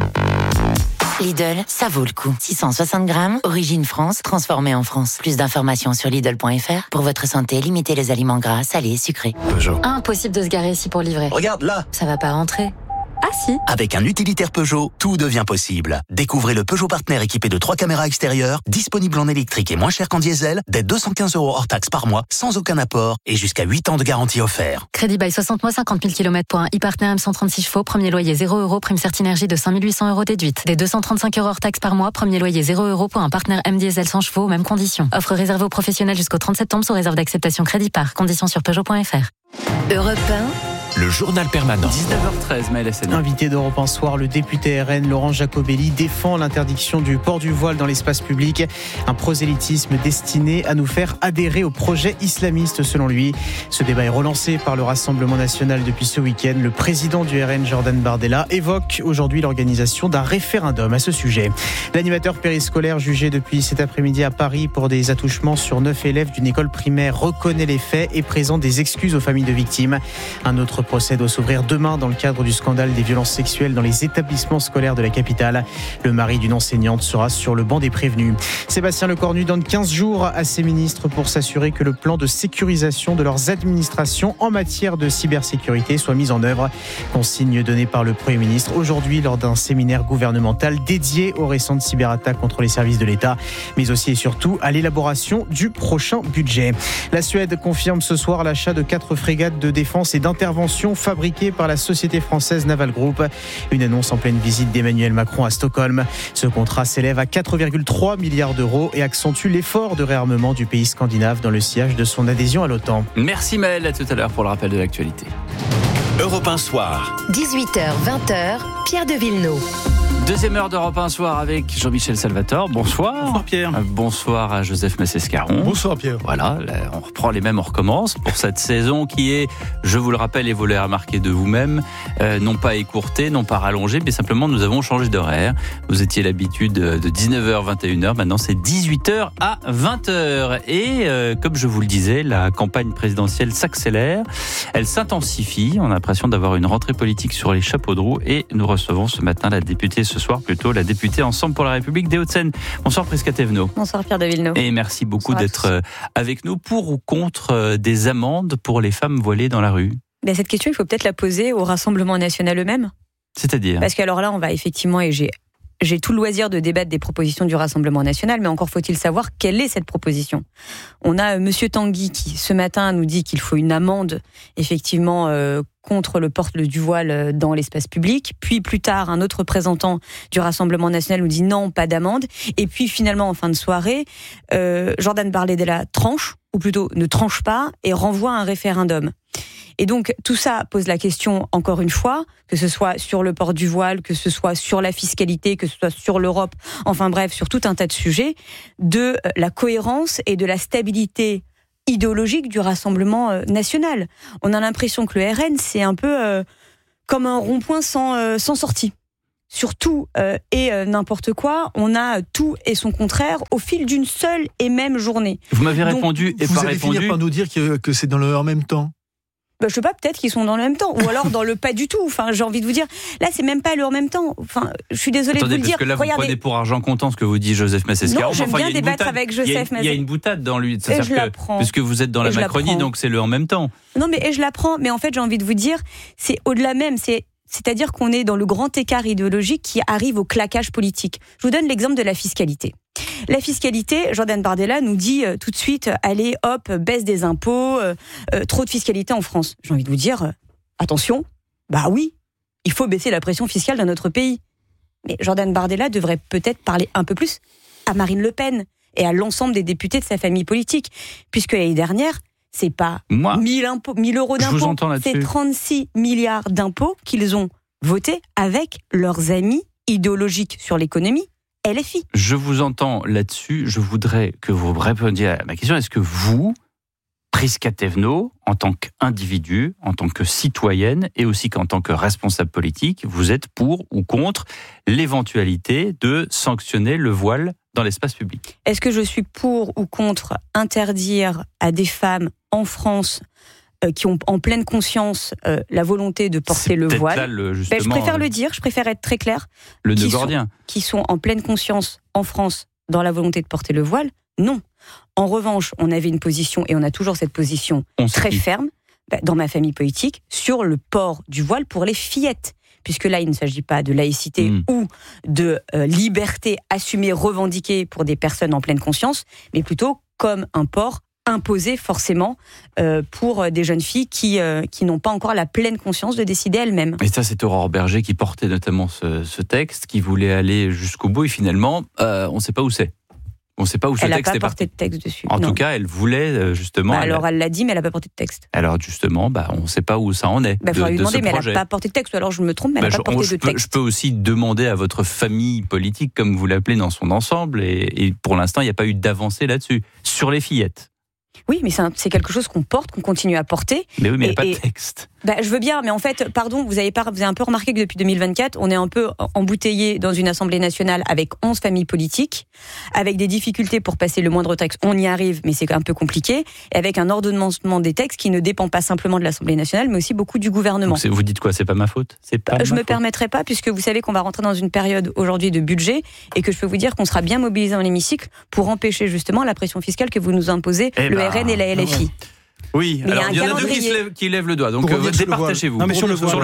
[SPEAKER 24] Lidl, ça vaut le coup. 660 grammes, Origine France, transformé en France. Plus d'informations sur Lidl.fr. Pour votre santé, limitez les aliments gras, salés, sucrés.
[SPEAKER 6] Peugeot.
[SPEAKER 8] Impossible de se garer ici pour livrer.
[SPEAKER 5] Regarde là.
[SPEAKER 8] Ça va pas rentrer. Ah si.
[SPEAKER 5] Avec un utilitaire Peugeot, tout devient possible. Découvrez le Peugeot Partner équipé de 3 caméras extérieures, disponible en électrique et moins cher qu'en diesel, dès 215 € hors taxe par mois, sans aucun apport et jusqu'à 8 ans de garantie offert.
[SPEAKER 8] Crédit by 60 mois, 50 000 km pour un e-partner M136 chevaux, premier loyer 0 €, prime Certinergie de 5 800 € déduite. Des 235 € hors taxe par mois, premier loyer 0 € pour un partenaire M diesel 100 chevaux, mêmes conditions. Offre réservée aux professionnels jusqu'au 30 septembre sous réserve d'acceptation crédit par. Conditions sur Peugeot.fr.
[SPEAKER 1] Europe 1.
[SPEAKER 26] Le journal permanent.
[SPEAKER 3] 19h13, Maëlle Séné.
[SPEAKER 2] Invité d'Europe 1 Soir, le député RN Laurent Jacobelli défend l'interdiction du port du voile dans l'espace public. Un prosélytisme destiné à nous faire adhérer au projet islamiste selon lui. Ce débat est relancé par le Rassemblement national depuis ce week-end. Le président du RN, Jordan Bardella, évoque aujourd'hui l'organisation d'un référendum à ce sujet. L'animateur périscolaire jugé depuis cet après-midi à Paris pour des attouchements sur 9 élèves d'une école primaire reconnaît les faits et présente des excuses aux familles de victimes. Un autre procès doit s'ouvrir demain dans le cadre du scandale des violences sexuelles dans les établissements scolaires de la capitale. Le mari d'une enseignante sera sur le banc des prévenus. Sébastien Lecornu donne 15 jours à ses ministres pour s'assurer que le plan de sécurisation de leurs administrations en matière de cybersécurité soit mis en œuvre. Consigne donnée par le Premier ministre aujourd'hui lors d'un séminaire gouvernemental dédié aux récentes cyberattaques contre les services de l'État, mais aussi et surtout à l'élaboration du prochain budget. La Suède confirme ce soir l'achat de 4 frégates de défense et d'intervention fabriquées par la société française Naval Group. Une annonce en pleine visite d'Emmanuel Macron à Stockholm. Ce contrat s'élève à 4,3 milliards d'euros et accentue l'effort de réarmement du pays scandinave dans le sillage de son adhésion à l'OTAN.
[SPEAKER 3] Merci Maëlle, à tout à l'heure pour le rappel de l'actualité.
[SPEAKER 26] Europe 1 Soir.
[SPEAKER 15] 18h, 20h, Pierre de Villeneuve.
[SPEAKER 3] Deuxième heure d'Europe 1 soir avec Jean-Michel Salvatore. Bonsoir.
[SPEAKER 9] Bonsoir Pierre.
[SPEAKER 3] Bonsoir à Joseph Massescaron.
[SPEAKER 9] Bonsoir Pierre.
[SPEAKER 3] Voilà, là, on reprend les mêmes, on recommence pour cette saison qui est, je vous le rappelle et vous l'avez remarqué de vous-même, non pas écourtée, non pas rallongée, mais simplement nous avons changé d'horaire. Vous étiez l'habitude de 19h, 21h, maintenant c'est 18h à 20h. Et comme je vous le disais, la campagne présidentielle s'accélère, elle s'intensifie. On a l'impression d'avoir une rentrée politique sur les chapeaux de roue et nous recevons ce matin la députée, ce soir plutôt, la députée Ensemble pour la République des Hauts-de-Seine. Bonsoir Prisca Thévenot.
[SPEAKER 10] Bonsoir Pierre de Villeneuve.
[SPEAKER 3] Et merci beaucoup d'être avec nous. Pour ou contre des amendes pour les femmes voilées dans la rue?
[SPEAKER 10] Cette question, il faut peut-être la poser au Rassemblement national eux-mêmes.
[SPEAKER 3] C'est-à-dire?
[SPEAKER 10] Parce qu'alors là, on va effectivement, et j'ai tout le loisir de débattre des propositions du Rassemblement national, mais encore faut-il savoir quelle est cette proposition. On a Monsieur Tanguy qui, ce matin, nous dit qu'il faut une amende, effectivement, contre le port du voile dans l'espace public. Puis plus tard, un autre représentant du Rassemblement national nous dit non, pas d'amende. Et puis finalement, en fin de soirée, Jordan Bardella tranche, ou plutôt ne tranche pas, et renvoie un référendum. Et donc, tout ça pose la question, encore une fois, que ce soit sur le port du voile, que ce soit sur la fiscalité, que ce soit sur l'Europe, enfin bref, sur tout un tas de sujets, de la cohérence et de la stabilité idéologique du Rassemblement national. On a l'impression que le RN, c'est un peu comme un rond-point sans sortie. Sur tout et n'importe quoi, on a tout et son contraire au fil d'une seule et même journée.
[SPEAKER 3] Vous m'avez répondu et
[SPEAKER 9] vous
[SPEAKER 3] pas
[SPEAKER 9] allez
[SPEAKER 3] répondu.
[SPEAKER 9] finir par nous dire que c'est dans le en même temps.
[SPEAKER 10] Je sais pas, peut-être qu'ils sont dans le même temps, ou alors dans le pas du tout. Enfin, j'ai envie de vous dire, là, c'est même pas le en même temps. Enfin, je suis désolée de vous le dire.
[SPEAKER 3] Parce que là, vous
[SPEAKER 10] regardez,
[SPEAKER 3] prenez pour argent comptant ce que vous dit Joseph Massescaron.
[SPEAKER 10] Non, j'aime bien débattre avec Joseph Massescaron.
[SPEAKER 3] Il y a une boutade dans lui.
[SPEAKER 10] Et je la prends.
[SPEAKER 3] Puisque vous êtes dans la Macronie, donc c'est le en même temps.
[SPEAKER 10] Non, mais je la prends. Mais en fait, j'ai envie de vous dire, c'est au-delà même. C'est-à-dire qu'on est dans le grand écart idéologique qui arrive au claquage politique. Je vous donne l'exemple de la fiscalité. La fiscalité, Jordan Bardella nous dit tout de suite, allez, hop, baisse des impôts, trop de fiscalité en France. J'ai envie de vous dire, attention, oui, il faut baisser la pression fiscale dans notre pays. Mais Jordan Bardella devrait peut-être parler un peu plus à Marine Le Pen et à l'ensemble des députés de sa famille politique, puisque l'année dernière, c'est pas 1 000 euros d'impôts, c'est 36 milliards d'impôts qu'ils ont votés avec leurs amis idéologiques sur l'économie, LFI.
[SPEAKER 3] Je vous entends là-dessus, je voudrais que vous répondiez à ma question. Est-ce que vous, Prisca Thévenot, en tant qu'individu, en tant que citoyenne et aussi qu'en tant que responsable politique, vous êtes pour ou contre l'éventualité de sanctionner le voile dans l'espace public?
[SPEAKER 10] Est-ce que je suis pour ou contre interdire à des femmes en France qui ont en pleine conscience la volonté de porter le voile? Je préfère le dire, je préfère être très clair.
[SPEAKER 3] Le nœud gordien.
[SPEAKER 10] Qui sont en pleine conscience en France dans la volonté de porter le voile? Non. En revanche, on avait une position, et on a toujours cette position très ferme, dans ma famille politique, sur le port du voile pour les fillettes. Puisque là, il ne s'agit pas de laïcité ou de liberté assumée, revendiquée pour des personnes en pleine conscience, mais plutôt comme un port imposé forcément pour des jeunes filles qui n'ont pas encore la pleine conscience de décider elles-mêmes.
[SPEAKER 3] Et ça, c'est Aurore Berger qui portait notamment ce texte, qui voulait aller jusqu'au bout, et finalement, on ne sait pas où c'est. On ne sait pas où ce texte est parti. Elle n'a pas porté
[SPEAKER 10] de texte dessus.
[SPEAKER 3] En tout cas, elle voulait justement...
[SPEAKER 10] alors, elle l'a dit, mais elle n'a pas porté de texte.
[SPEAKER 3] Alors justement, on ne sait pas où ça en est.
[SPEAKER 10] Il faudra lui demander, mais elle n'a pas porté de texte. Alors je me trompe, mais elle n'a pas porté de texte.
[SPEAKER 3] Je peux aussi demander à votre famille politique, comme vous l'appelez, dans son ensemble, et pour l'instant, il n'y a pas eu d'avancée là-dessus. Sur les fillettes.
[SPEAKER 10] Oui, mais c'est quelque chose qu'on porte, qu'on continue à porter.
[SPEAKER 3] Mais oui, mais il n'y a pas de texte.
[SPEAKER 10] Je veux bien, mais en fait, pardon, vous avez un peu remarqué que depuis 2024, on est un peu embouteillé dans une Assemblée nationale avec 11 familles politiques, avec des difficultés pour passer le moindre texte. On y arrive, mais c'est un peu compliqué, et avec un ordonnancement des textes qui ne dépend pas simplement de l'Assemblée nationale, mais aussi beaucoup du gouvernement.
[SPEAKER 3] Donc vous dites quoi? C'est pas ma faute?
[SPEAKER 10] Je me permettrai pas, puisque vous savez qu'on va rentrer dans une période aujourd'hui de budget, et que je peux vous dire qu'on sera bien mobilisé dans l'hémicycle pour empêcher justement la pression fiscale que vous nous imposez, le RN et la LFI.
[SPEAKER 3] Oui,
[SPEAKER 10] mais
[SPEAKER 3] alors il y en a deux qui lèvent le doigt, donc départagez-vous.
[SPEAKER 9] Non, mais sur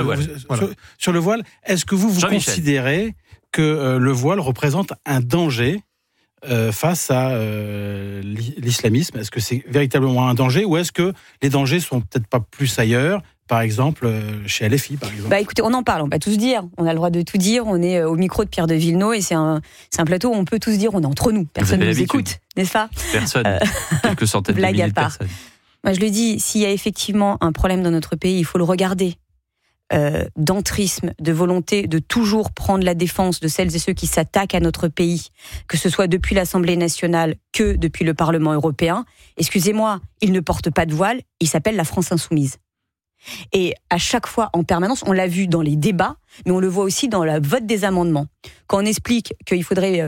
[SPEAKER 9] le voile, est-ce que vous considérez que le voile représente un danger face à l'islamisme? Est-ce que c'est véritablement un danger, ou est-ce que les dangers sont peut-être pas plus ailleurs, par exemple chez LFI, par exemple?
[SPEAKER 10] Écoutez, on en parle, on va tous dire, on a le droit de tout dire, on est au micro de Pierre de Villeneuve, et c'est un plateau où on peut tous dire, on est entre nous, personne ne nous écoute, n'est-ce pas?
[SPEAKER 3] Personne, quelques centaines de milliers de personnes.
[SPEAKER 10] Moi, je le dis, s'il y a effectivement un problème dans notre pays, il faut le regarder. d'entrisme, de volonté de toujours prendre la défense de celles et ceux qui s'attaquent à notre pays, que ce soit depuis l'Assemblée nationale que depuis le Parlement européen, excusez-moi, il ne porte pas de voile, il s'appelle la France insoumise. Et à chaque fois, en permanence, on l'a vu dans les débats, mais on le voit aussi dans le vote des amendements. Quand on explique qu'il faudrait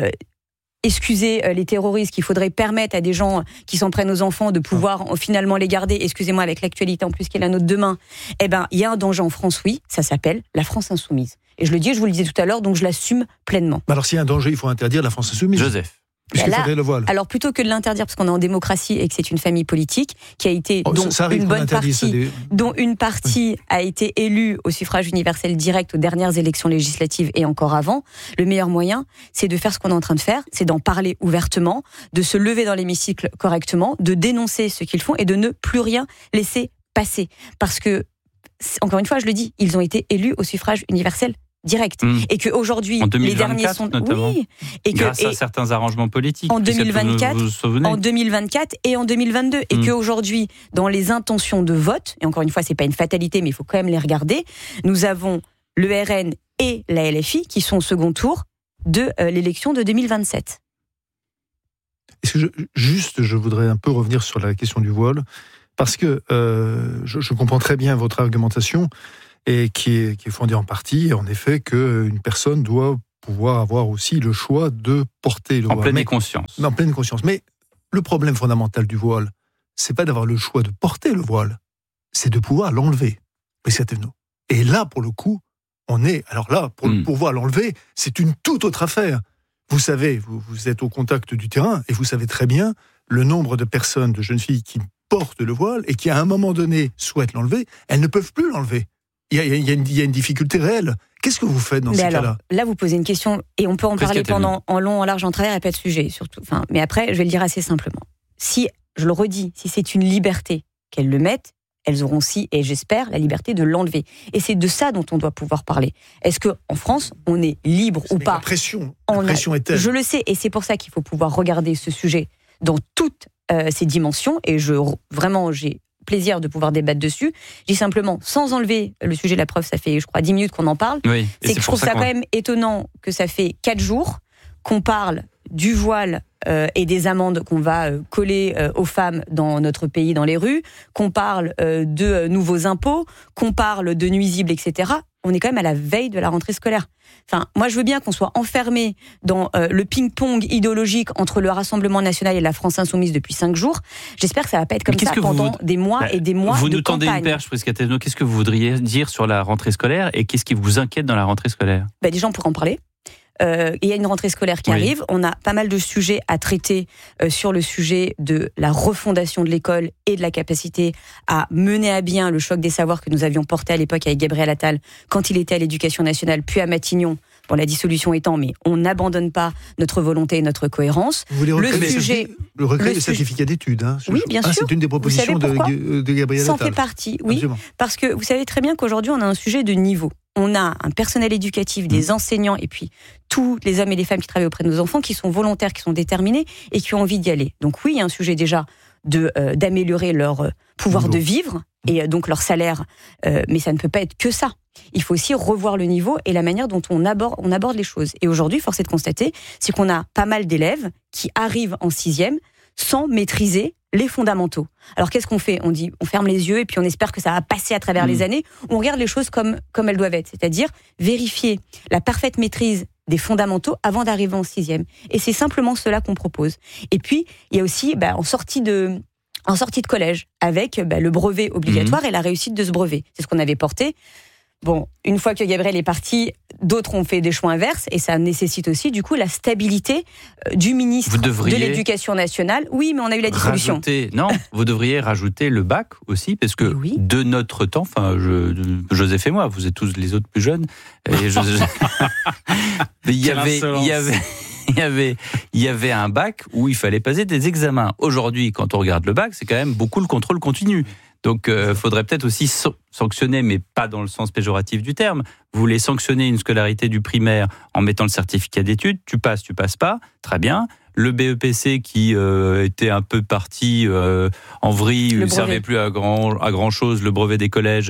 [SPEAKER 10] excuser les terroristes, qu'il faudrait permettre à des gens qui s'en prennent aux enfants de pouvoir finalement les garder, excusez-moi, avec l'actualité en plus qui est la nôtre demain, il y a un danger en France, oui, ça s'appelle la France insoumise. Et je le dis, je vous le disais tout à l'heure, donc je l'assume pleinement.
[SPEAKER 4] Alors s'il y a un danger, il faut interdire la France insoumise.
[SPEAKER 3] Joseph.
[SPEAKER 4] Puisqu'il faudrait le voile.
[SPEAKER 10] Alors plutôt que de l'interdire, parce qu'on est en démocratie et que c'est une famille politique qui a été dont une partie a été élue au suffrage universel direct aux dernières élections législatives et encore avant, le meilleur moyen, c'est de faire ce qu'on est en train de faire, c'est d'en parler ouvertement, de se lever dans l'hémicycle correctement, de dénoncer ce qu'ils font et de ne plus rien laisser passer. Parce que, encore une fois, je le dis, ils ont été élus au suffrage universel direct. Et qu'aujourd'hui, les derniers sont...
[SPEAKER 3] Notamment,
[SPEAKER 10] oui, et
[SPEAKER 3] grâce à certains arrangements politiques.
[SPEAKER 10] En 2024,
[SPEAKER 3] vous souvenez
[SPEAKER 10] en 2024 et en 2022. Et qu'aujourd'hui, dans les intentions de vote, et encore une fois, c'est pas une fatalité, mais il faut quand même les regarder, nous avons le RN et la LFI qui sont au second tour de l'élection de 2027.
[SPEAKER 4] Est-ce que je voudrais un peu revenir sur la question du voile, parce que je comprends très bien votre argumentation, et qui est fondée en partie, en effet, qu'une personne doit pouvoir avoir aussi le choix de porter le voile.
[SPEAKER 3] En pleine conscience.
[SPEAKER 4] En pleine conscience. Mais le problème fondamental du voile, c'est pas d'avoir le choix de porter le voile, c'est de pouvoir l'enlever. Et là, pour le coup, pour pouvoir l'enlever, c'est une toute autre affaire. Vous savez, vous êtes au contact du terrain, et vous savez très bien le nombre de personnes, de jeunes filles qui portent le voile, et qui à un moment donné souhaitent l'enlever, elles ne peuvent plus l'enlever. Il y a une difficulté réelle. Qu'est-ce que vous faites dans ces cas-là ?
[SPEAKER 10] Là, vous posez une question, et on peut en parler en long, en large, en travers, et pas de sujet, surtout. Mais après, je vais le dire assez simplement. Si, je le redis, si c'est une liberté qu'elles le mettent, elles auront aussi, et j'espère, la liberté de l'enlever. Et c'est de ça dont on doit pouvoir parler. Est-ce qu'en France, on est libre ou pas ?
[SPEAKER 4] La pression est telle.
[SPEAKER 10] Je le sais, et c'est pour ça qu'il faut pouvoir regarder ce sujet dans toutes ses dimensions, et j'ai plaisir de pouvoir débattre dessus. Je dis simplement, sans enlever le sujet de la preuve, ça fait, je crois, 10 minutes qu'on en parle.
[SPEAKER 3] Oui,
[SPEAKER 10] c'est que je trouve ça quand même étonnant que ça fait 4 jours qu'on parle du voile et des amendes qu'on va coller aux femmes dans notre pays, dans les rues, qu'on parle de nouveaux impôts, qu'on parle de nuisibles, etc. On est quand même à la veille de la rentrée scolaire. Enfin, moi, je veux bien qu'on soit enfermé dans le ping-pong idéologique entre le Rassemblement national et la France insoumise depuis 5 jours. J'espère que ça va pas être comme ça pendant des mois et des mois de campagne.
[SPEAKER 3] Vous nous tendez une perche, Prisca Thévenot. Qu'est-ce que vous voudriez dire sur la rentrée scolaire et qu'est-ce qui vous inquiète dans la rentrée scolaire ?
[SPEAKER 10] Déjà, on pourrait en parler. Il y a une rentrée scolaire qui arrive. On a pas mal de sujets à traiter sur le sujet de la refondation de l'école et de la capacité à mener à bien le choc des savoirs que nous avions porté à l'époque avec Gabriel Attal quand il était à l'Éducation nationale, puis à Matignon. Bon, la dissolution étant, mais on n'abandonne pas notre volonté et notre cohérence.
[SPEAKER 4] Vous voulez le recul des certificats d'études, hein,
[SPEAKER 10] oui, bien sûr.
[SPEAKER 4] C'est une des propositions de Gabriel Attal.
[SPEAKER 10] Ça en fait partie, oui.
[SPEAKER 4] Absolument.
[SPEAKER 10] Parce que vous savez très bien qu'aujourd'hui, on a un sujet de niveau. On a un personnel éducatif, des enseignants et puis tous les hommes et les femmes qui travaillent auprès de nos enfants qui sont volontaires, qui sont déterminés et qui ont envie d'y aller. Donc oui, il y a un sujet déjà d'améliorer leur pouvoir de vivre et donc leur salaire, mais ça ne peut pas être que ça. Il faut aussi revoir le niveau et la manière dont on aborde les choses. Et aujourd'hui, force est de constater, c'est qu'on a pas mal d'élèves qui arrivent en 6e sans maîtriser les fondamentaux. Alors qu'est-ce qu'on fait ? On dit, on ferme les yeux et puis on espère que ça va passer à travers les années. On regarde les choses comme elles doivent être, c'est-à-dire vérifier la parfaite maîtrise des fondamentaux avant d'arriver en 6e. Et c'est simplement cela qu'on propose. Et puis, il y a aussi, en sortie de collège, avec le brevet obligatoire et la réussite de ce brevet. C'est ce qu'on avait porté. Bon, une fois que Gabriel est parti, d'autres ont fait des choix inverses et ça nécessite aussi du coup la stabilité du ministre de l'Éducation nationale. Oui, mais on a eu la dissolution.
[SPEAKER 3] Vous devriez rajouter le bac aussi parce que de notre temps, Joseph et moi, vous êtes tous les autres plus jeunes. Et il y avait un bac où il fallait passer des examens. Aujourd'hui, quand on regarde le bac, c'est quand même beaucoup le contrôle continu. Donc, faudrait peut-être aussi sanctionner, mais pas dans le sens péjoratif du terme. Vous voulez sanctionner une scolarité du primaire en mettant le certificat d'études, tu passes pas, très bien. le BEPC qui était un peu parti en vrille, il ne servait plus à grand chose, le brevet des collèges,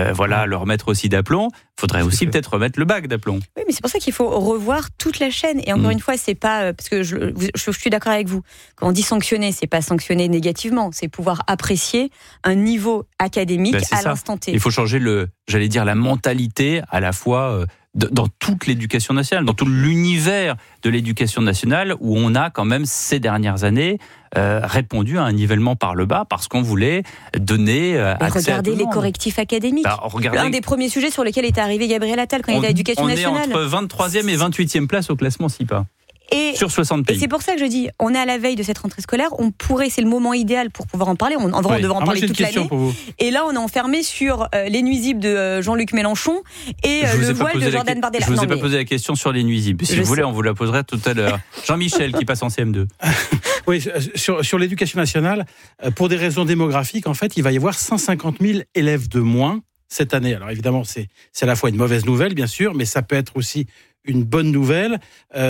[SPEAKER 3] le remettre aussi d'aplomb. Il faudrait aussi peut-être remettre le bac d'aplomb.
[SPEAKER 10] Oui, mais c'est pour ça qu'il faut revoir toute la chaîne. Et encore une fois, c'est pas parce que je suis d'accord avec vous. Quand on dit sanctionner, c'est pas sanctionner négativement, c'est pouvoir apprécier un niveau académique à l'instant T.
[SPEAKER 3] Il faut changer la mentalité à la fois dans toute l'éducation nationale, dans tout l'univers de l'éducation nationale, où on a quand même ces dernières années répondu à un nivellement par le bas parce qu'on voulait donner accès à tout le monde.
[SPEAKER 10] Les correctifs académiques. Un des premiers sujets sur lesquels était arrivé Gabriel Attal quand il était à l'éducation nationale.
[SPEAKER 3] On est entre 23e et 28e place au classement SIPA. Sur 60 pays.
[SPEAKER 10] Et c'est pour ça que je dis, on est à la veille de cette rentrée scolaire, c'est le moment idéal pour pouvoir en parler. On devrait en parler toute l'année. Et là, on est enfermé sur les nuisibles de Jean-Luc Mélenchon et le voile de Jordan Bardella.
[SPEAKER 3] Je vous ai pas posé la question sur les nuisibles. Si vous voulez, on vous la poserait tout à l'heure. Jean-Michel qui passe en CM2.
[SPEAKER 9] Oui, sur l'éducation nationale, pour des raisons démographiques, en fait, il va y avoir 150 000 élèves de moins cette année. Alors évidemment, c'est à la fois une mauvaise nouvelle, bien sûr, mais ça peut être aussi une bonne nouvelle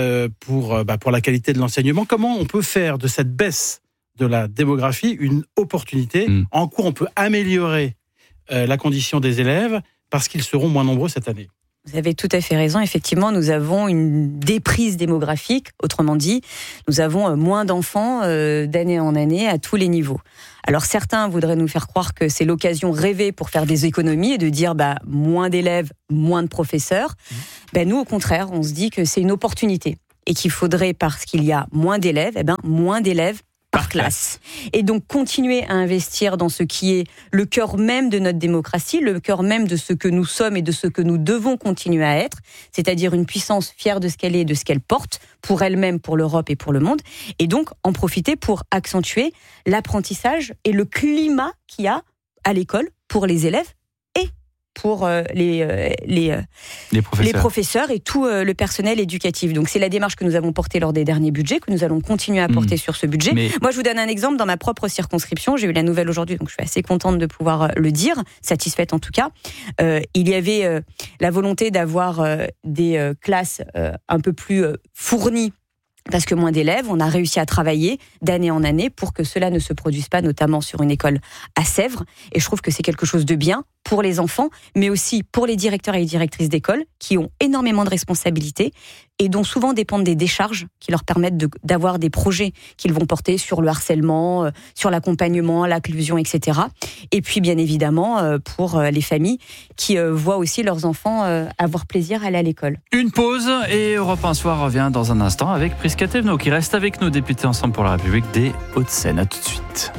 [SPEAKER 9] pour la qualité de l'enseignement. Comment on peut faire de cette baisse de la démographie une opportunité en quoi on peut améliorer la condition des élèves parce qu'ils seront moins nombreux cette année?
[SPEAKER 10] Vous avez tout à fait raison. Effectivement, nous avons une déprise démographique. Autrement dit, nous avons moins d'enfants d'année en année à tous les niveaux. Alors certains voudraient nous faire croire que c'est l'occasion rêvée pour faire des économies et de dire moins d'élèves, moins de professeurs. Nous, au contraire, on se dit que c'est une opportunité et qu'il faudrait, parce qu'il y a moins d'élèves, moins d'élèves par classe. Et donc continuer à investir dans ce qui est le cœur même de notre démocratie, le cœur même de ce que nous sommes et de ce que nous devons continuer à être, c'est-à-dire une puissance fière de ce qu'elle est et de ce qu'elle porte, pour elle-même, pour l'Europe et pour le monde, et donc en profiter pour accentuer l'apprentissage et le climat qu'il y a à l'école pour les élèves et pour les professeurs et tout le personnel éducatif. Donc c'est la démarche que nous avons portée lors des derniers budgets, que nous allons continuer à porter sur ce budget. Moi, je vous donne un exemple dans ma propre circonscription. J'ai eu la nouvelle aujourd'hui, donc je suis assez contente de pouvoir le dire, satisfaite en tout cas. Il y avait la volonté d'avoir des classes un peu plus fournies, parce que moins d'élèves, on a réussi à travailler d'année en année pour que cela ne se produise pas, notamment sur une école à Sèvres. Et je trouve que c'est quelque chose de bien pour les enfants, mais aussi pour les directeurs et les directrices d'école qui ont énormément de responsabilités et dont souvent dépendent des décharges qui leur permettent d'avoir des projets qu'ils vont porter sur le harcèlement, sur l'accompagnement, l'inclusion, etc. Et puis, bien évidemment, pour les familles qui voient aussi leurs enfants avoir plaisir à aller à l'école.
[SPEAKER 3] Une pause et Europe 1 Soir revient dans un instant avec Prisca Thévenot qui reste avec nous, député Ensemble pour la République des Hauts-de-Seine. À tout de suite.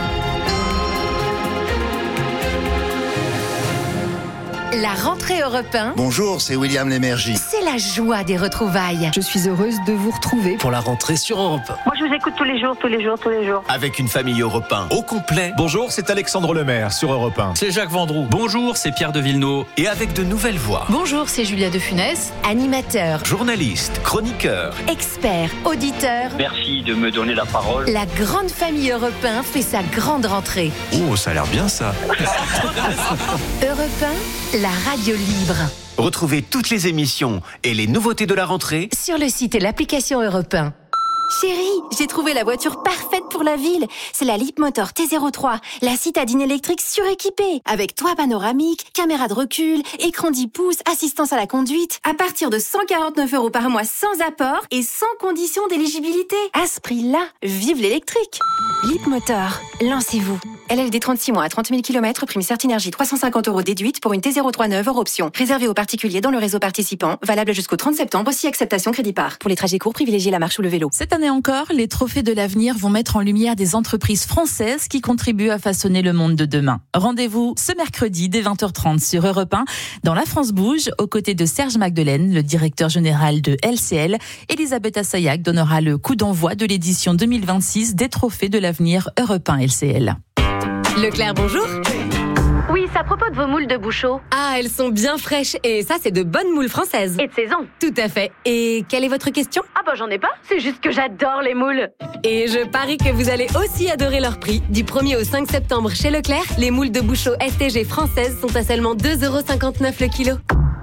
[SPEAKER 11] La rentrée Europe 1.
[SPEAKER 13] Bonjour, c'est William Lémergie.
[SPEAKER 11] C'est la joie des retrouvailles.
[SPEAKER 16] Je suis heureuse de vous retrouver
[SPEAKER 13] pour la rentrée sur Europe 1.
[SPEAKER 17] Moi, je vous écoute tous les jours.
[SPEAKER 13] Avec une famille Europe 1 au complet.
[SPEAKER 19] Bonjour, c'est Alexandre Lemaire sur Europe 1.
[SPEAKER 3] C'est Jacques Vendroux. Bonjour, c'est Pierre de Villeneuve.
[SPEAKER 13] Et avec de nouvelles voix.
[SPEAKER 11] Bonjour, c'est Julia de Funès. Animateur,
[SPEAKER 13] journaliste, chroniqueur,
[SPEAKER 11] expert, auditeur.
[SPEAKER 26] Merci de me donner la parole.
[SPEAKER 11] La grande famille Europe 1 fait sa grande rentrée.
[SPEAKER 19] Oh, ça a l'air bien ça.
[SPEAKER 11] Europe 1, la radio libre.
[SPEAKER 13] Retrouvez toutes les émissions et les nouveautés de la rentrée
[SPEAKER 11] sur le site et l'application Europe 1.
[SPEAKER 27] Chérie, j'ai trouvé la voiture parfaite pour la ville. C'est la Leapmotor T03, la citadine électrique suréquipée, avec toit panoramique, caméra de recul, écran 10 pouces, assistance à la conduite, à partir de 149 € par mois sans apport et sans condition d'éligibilité. À ce prix-là, vive l'électrique. Leapmotor, lancez-vous. LLD 36 mois à 30 000 km, prime Certinergie 350 € déduite pour une T03 neuve hors option. Réservé aux particuliers dans le réseau participant, valable jusqu'au 30 septembre, si acceptation crédit par. Pour les trajets courts, privilégiez la marche ou le vélo.
[SPEAKER 28] Cette année encore, les trophées de l'avenir vont mettre en lumière des entreprises françaises qui contribuent à façonner le monde de demain. Rendez-vous ce mercredi dès 20h30 sur Europe 1 dans La France Bouge, aux côtés de Serge Magdelaine, le directeur général de LCL. Elisabeth Assayag donnera le coup d'envoi de l'édition 2026 des trophées de l'avenir Europe 1 LCL.
[SPEAKER 15] Leclerc, bonjour.
[SPEAKER 17] Oui, c'est à propos de vos moules de Bouchot.
[SPEAKER 15] Ah, elles sont bien fraîches. Et ça, c'est de bonnes moules françaises.
[SPEAKER 17] Et de saison.
[SPEAKER 15] Tout à fait. Et quelle est votre question?
[SPEAKER 17] Ah bah j'en ai pas, c'est juste que j'adore les moules.
[SPEAKER 15] Et je parie que vous allez aussi adorer leur prix. Du 1er au 5 septembre chez Leclerc, les moules de Bouchot STG françaises sont à seulement 2,59 € le kilo.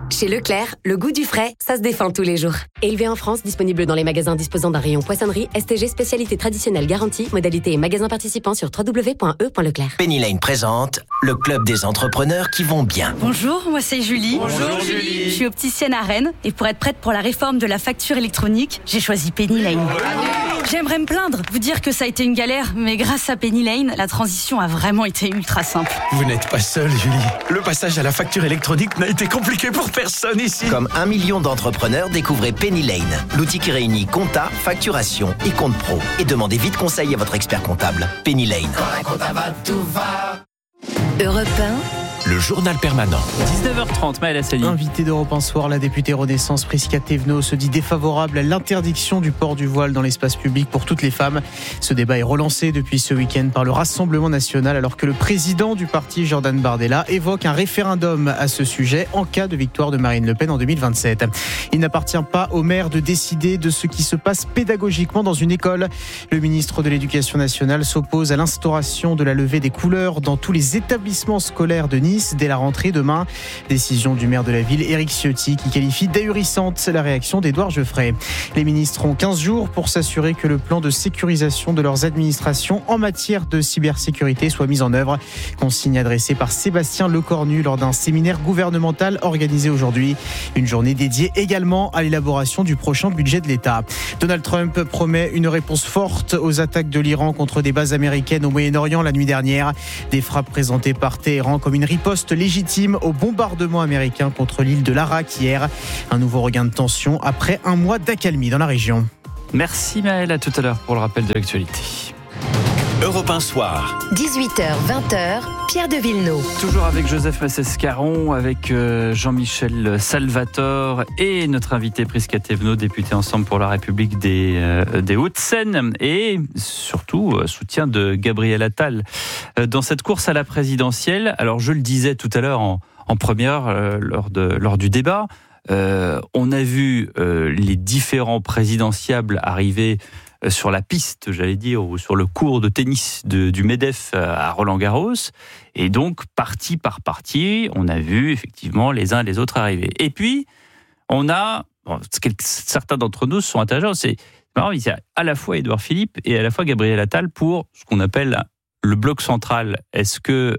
[SPEAKER 15] Chez Leclerc, le goût du frais, ça se défend tous les jours. Élevé en France, disponible dans les magasins disposant d'un rayon poissonnerie, STG spécialité traditionnelle garantie, modalité et magasins participants sur www.e.leclerc.
[SPEAKER 7] Penny Lane présente le club des entrepreneurs qui vont bien.
[SPEAKER 12] Bonjour, moi c'est Julie.
[SPEAKER 7] Bonjour Julie.
[SPEAKER 12] Je suis opticienne à Rennes et pour être prête pour la réforme de la facture électronique, j'ai choisi Penny Lane. J'aimerais me plaindre, vous dire que ça a été une galère, mais grâce à Penny Lane, la transition a vraiment été ultra simple.
[SPEAKER 14] Vous n'êtes pas seule, Julie. Le passage à la facture électronique n'a été compliqué pour personne ici.
[SPEAKER 7] Comme 1 million d'entrepreneurs, découvrez Penny Lane, l'outil qui réunit compta, facturation et compte pro. Et demandez vite conseil à votre expert comptable. Penny Lane.
[SPEAKER 11] Europe 1.
[SPEAKER 19] Le journal permanent.
[SPEAKER 3] 19h30, Maëlle Assali.
[SPEAKER 2] Invitée d'Europe 1 soir, la députée Renaissance Prisca Thévenot se dit défavorable à l'interdiction du port du voile dans l'espace public pour toutes les femmes. Ce débat est relancé depuis ce week-end par le Rassemblement national alors que le président du parti, Jordan Bardella, évoque un référendum à ce sujet en cas de victoire de Marine Le Pen en 2027. Il n'appartient pas aux maires de décider de ce qui se passe pédagogiquement dans une école. Le ministre de l'Éducation nationale s'oppose à l'instauration de la levée des couleurs dans tous les établissements scolaires de Nice dès la rentrée demain. Décision du maire de la ville, Éric Ciotti, qui qualifie d'ahurissante la réaction d'Édouard Geoffrey. Les ministres ont 15 jours pour s'assurer que le plan de sécurisation de leurs administrations en matière de cybersécurité soit mis en œuvre. Consigne adressée par Sébastien Lecornu lors d'un séminaire gouvernemental organisé aujourd'hui. Une journée dédiée également à l'élaboration du prochain budget de l'État. Donald Trump promet une réponse forte aux attaques de l'Iran contre des bases américaines au Moyen-Orient la nuit dernière. Des frappes présentées par Téhéran comme une riposte légitime au bombardement américain contre l'île de Larak hier. Un nouveau regain de tension après un mois d'accalmie dans la région.
[SPEAKER 3] Merci Maëlle, à tout à l'heure pour le rappel de l'actualité.
[SPEAKER 19] Europe 1 soir.
[SPEAKER 11] 18h, 20h, Pierre de Villeneuve.
[SPEAKER 3] Toujours avec Joseph Massescaron, avec Jean-Michel Salvatore et notre invité Prisca Thévenot, député Ensemble pour la République des Hauts-de-Seine, et surtout soutien de Gabriel Attal dans cette course à la présidentielle. Alors je le disais tout à l'heure en première lors du débat, on a vu les différents présidentiables arriver sur la piste, j'allais dire, ou sur le cours de tennis du MEDEF à Roland-Garros. Et donc, partie par partie, on a vu effectivement les uns et les autres arriver. Et puis, on a, certains d'entre nous sont interrogés, c'est marrant, il y a à la fois Édouard Philippe et à la fois Gabriel Attal pour ce qu'on appelle le bloc central. Est-ce que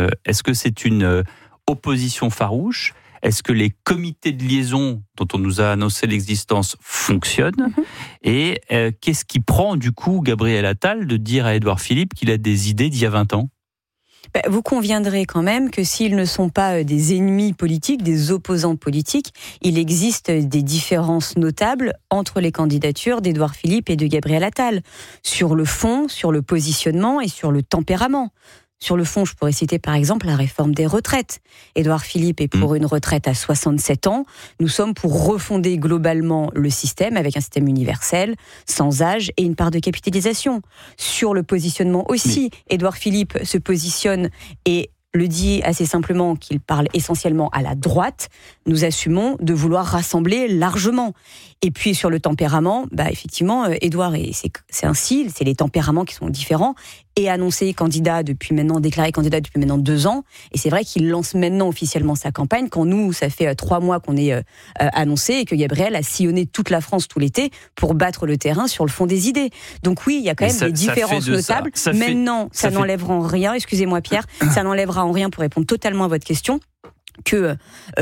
[SPEAKER 3] c'est une opposition farouche ? Est-ce que les comités de liaison dont on nous a annoncé l'existence fonctionnent ? Et qu'est-ce qui prend du coup Gabriel Attal de dire à Édouard Philippe qu'il a des idées d'il y a 20 ans ?
[SPEAKER 10] Vous conviendrez quand même que s'ils ne sont pas des ennemis politiques, des opposants politiques, il existe des différences notables entre les candidatures d'Édouard Philippe et de Gabriel Attal, sur le fond, sur le positionnement et sur le tempérament. Sur le fond, je pourrais citer par exemple la réforme des retraites. Édouard Philippe est pour une retraite à 67 ans. Nous sommes pour refonder globalement le système avec un système universel, sans âge et une part de capitalisation. Sur le positionnement aussi, Édouard Philippe se positionne et le dit assez simplement qu'il parle essentiellement à la droite. Nous assumons de vouloir rassembler largement. Et puis sur le tempérament, effectivement, Édouard, c'est ainsi, c'est les tempéraments qui sont différents, est annoncé candidat déclaré candidat depuis maintenant 2 ans. Et c'est vrai qu'il lance maintenant officiellement sa campagne, quand nous, ça fait 3 mois qu'on est annoncé et que Gabriel a sillonné toute la France tout l'été pour battre le terrain sur le fond des idées. Donc oui, il y a quand même des différences notables. Maintenant, ça n'enlèvera en rien, excusez-moi Pierre, ça n'enlèvera en rien pour répondre totalement à votre question, que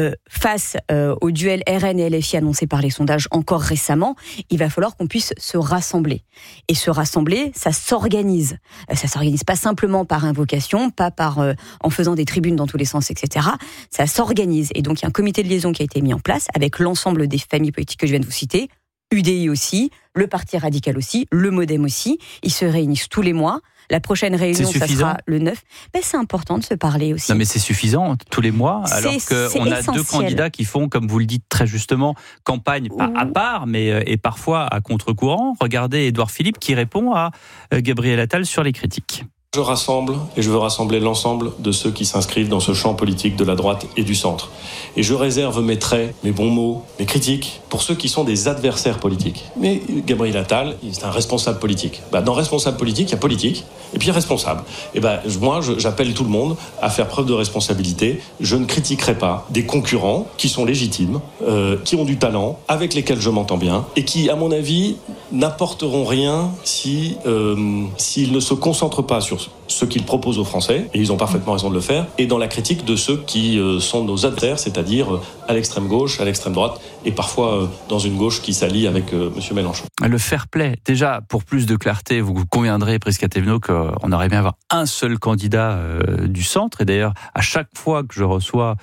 [SPEAKER 10] face au duel RN et LFI annoncé par les sondages encore récemment, il va falloir qu'on puisse se rassembler. Et se rassembler, ça s'organise. Ça s'organise pas simplement par invocation, pas en faisant des tribunes dans tous les sens, etc. Ça s'organise. Et donc il y a un comité de liaison qui a été mis en place avec l'ensemble des familles politiques que je viens de vous citer, UDI aussi, le Parti radical aussi, le Modem aussi. Ils se réunissent tous les mois. La prochaine réunion, ça sera le 9. C'est important de se parler aussi.
[SPEAKER 3] Non, mais c'est suffisant tous les mois, alors qu'on a 2 candidats qui font, comme vous le dites très justement, campagne pas à part, mais et parfois à contre-courant. Regardez Édouard Philippe qui répond à Gabriel Attal sur les critiques.
[SPEAKER 6] Je rassemble et je veux rassembler l'ensemble de ceux qui s'inscrivent dans ce champ politique de la droite et du centre. Et je réserve mes traits, mes bons mots, mes critiques pour ceux qui sont des adversaires politiques. Mais Gabriel Attal, c'est un responsable politique. Dans responsable politique, il y a politique et puis il y a responsable. Et moi, j'appelle tout le monde à faire preuve de responsabilité. Je ne critiquerai pas des concurrents qui sont légitimes, qui ont du talent, avec lesquels je m'entends bien et qui, à mon avis, n'apporteront rien s'ils ne se concentrent pas sur ce qu'ils proposent aux Français, et ils ont parfaitement raison de le faire, et dans la critique de ceux qui sont nos adversaires, c'est-à-dire à l'extrême gauche, à l'extrême droite, et parfois dans une gauche qui s'allie avec M. Mélenchon.
[SPEAKER 3] Le fair play, déjà, pour plus de clarté, vous conviendrez, Prisca Thévenot, qu'on aurait bien avoir un seul candidat du centre, et d'ailleurs, à chaque fois que je reçois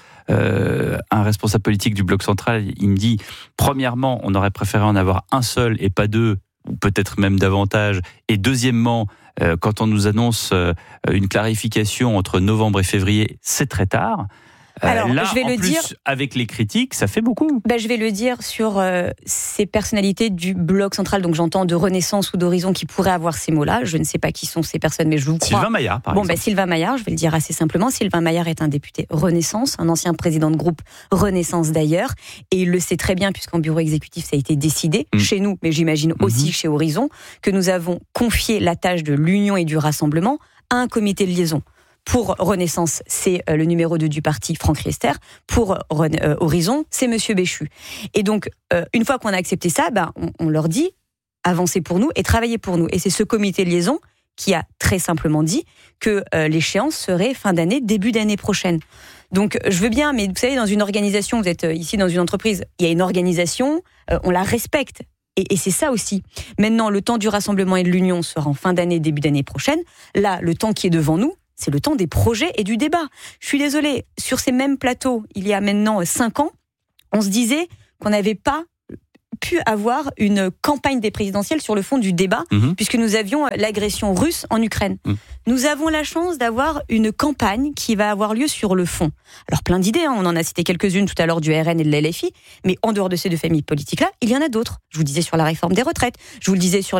[SPEAKER 3] un responsable politique du bloc central, il me dit, premièrement, on aurait préféré en avoir un seul et pas deux, ou peut-être même davantage, et deuxièmement, quand on nous annonce une clarification entre novembre et février, c'est très tard.
[SPEAKER 10] Alors,
[SPEAKER 3] là,
[SPEAKER 10] je vais
[SPEAKER 3] en
[SPEAKER 10] le
[SPEAKER 3] plus,
[SPEAKER 10] dire,
[SPEAKER 3] avec les critiques, ça fait beaucoup.
[SPEAKER 10] Je vais le dire sur ces personnalités du bloc central, donc j'entends de Renaissance ou d'Horizon qui pourraient avoir ces mots-là. Je ne sais pas qui sont ces personnes, mais je vous crois.
[SPEAKER 3] Sylvain Maillard, par exemple.
[SPEAKER 10] Sylvain Maillard, je vais le dire assez simplement. Sylvain Maillard est un député Renaissance, un ancien président de groupe Renaissance d'ailleurs, et il le sait très bien puisqu'en bureau exécutif ça a été décidé chez nous, mais j'imagine aussi chez Horizon, que nous avons confié la tâche de l'union et du rassemblement à un comité de liaison. Pour Renaissance, c'est le numéro 2 du parti, Franck Riester. Pour Horizon, c'est Monsieur Béchu. Et donc, une fois qu'on a accepté ça, on leur dit avancez pour nous et travaillez pour nous. Et c'est ce comité de liaison qui a très simplement dit que l'échéance serait fin d'année, début d'année prochaine. Donc, je veux bien, mais vous savez, dans une organisation, vous êtes ici dans une entreprise, il y a une organisation, on la respecte. Et c'est ça aussi. Maintenant, le temps du rassemblement et de l'union sera en fin d'année, début d'année prochaine. Là, le temps qui est devant nous, c'est le temps des projets et du débat. Je suis désolée, sur ces mêmes plateaux, il y a maintenant 5 ans, on se disait qu'on n'avait pas pu avoir une campagne des présidentielles sur le fond du débat, puisque nous avions l'agression russe en Ukraine. Nous avons la chance d'avoir une campagne qui va avoir lieu sur le fond. Alors plein d'idées, on en a cité quelques-unes tout à l'heure du RN et de l'LFI, mais en dehors de ces deux familles politiques-là, il y en a d'autres. Je vous disais sur la réforme des retraites, je vous le disais sur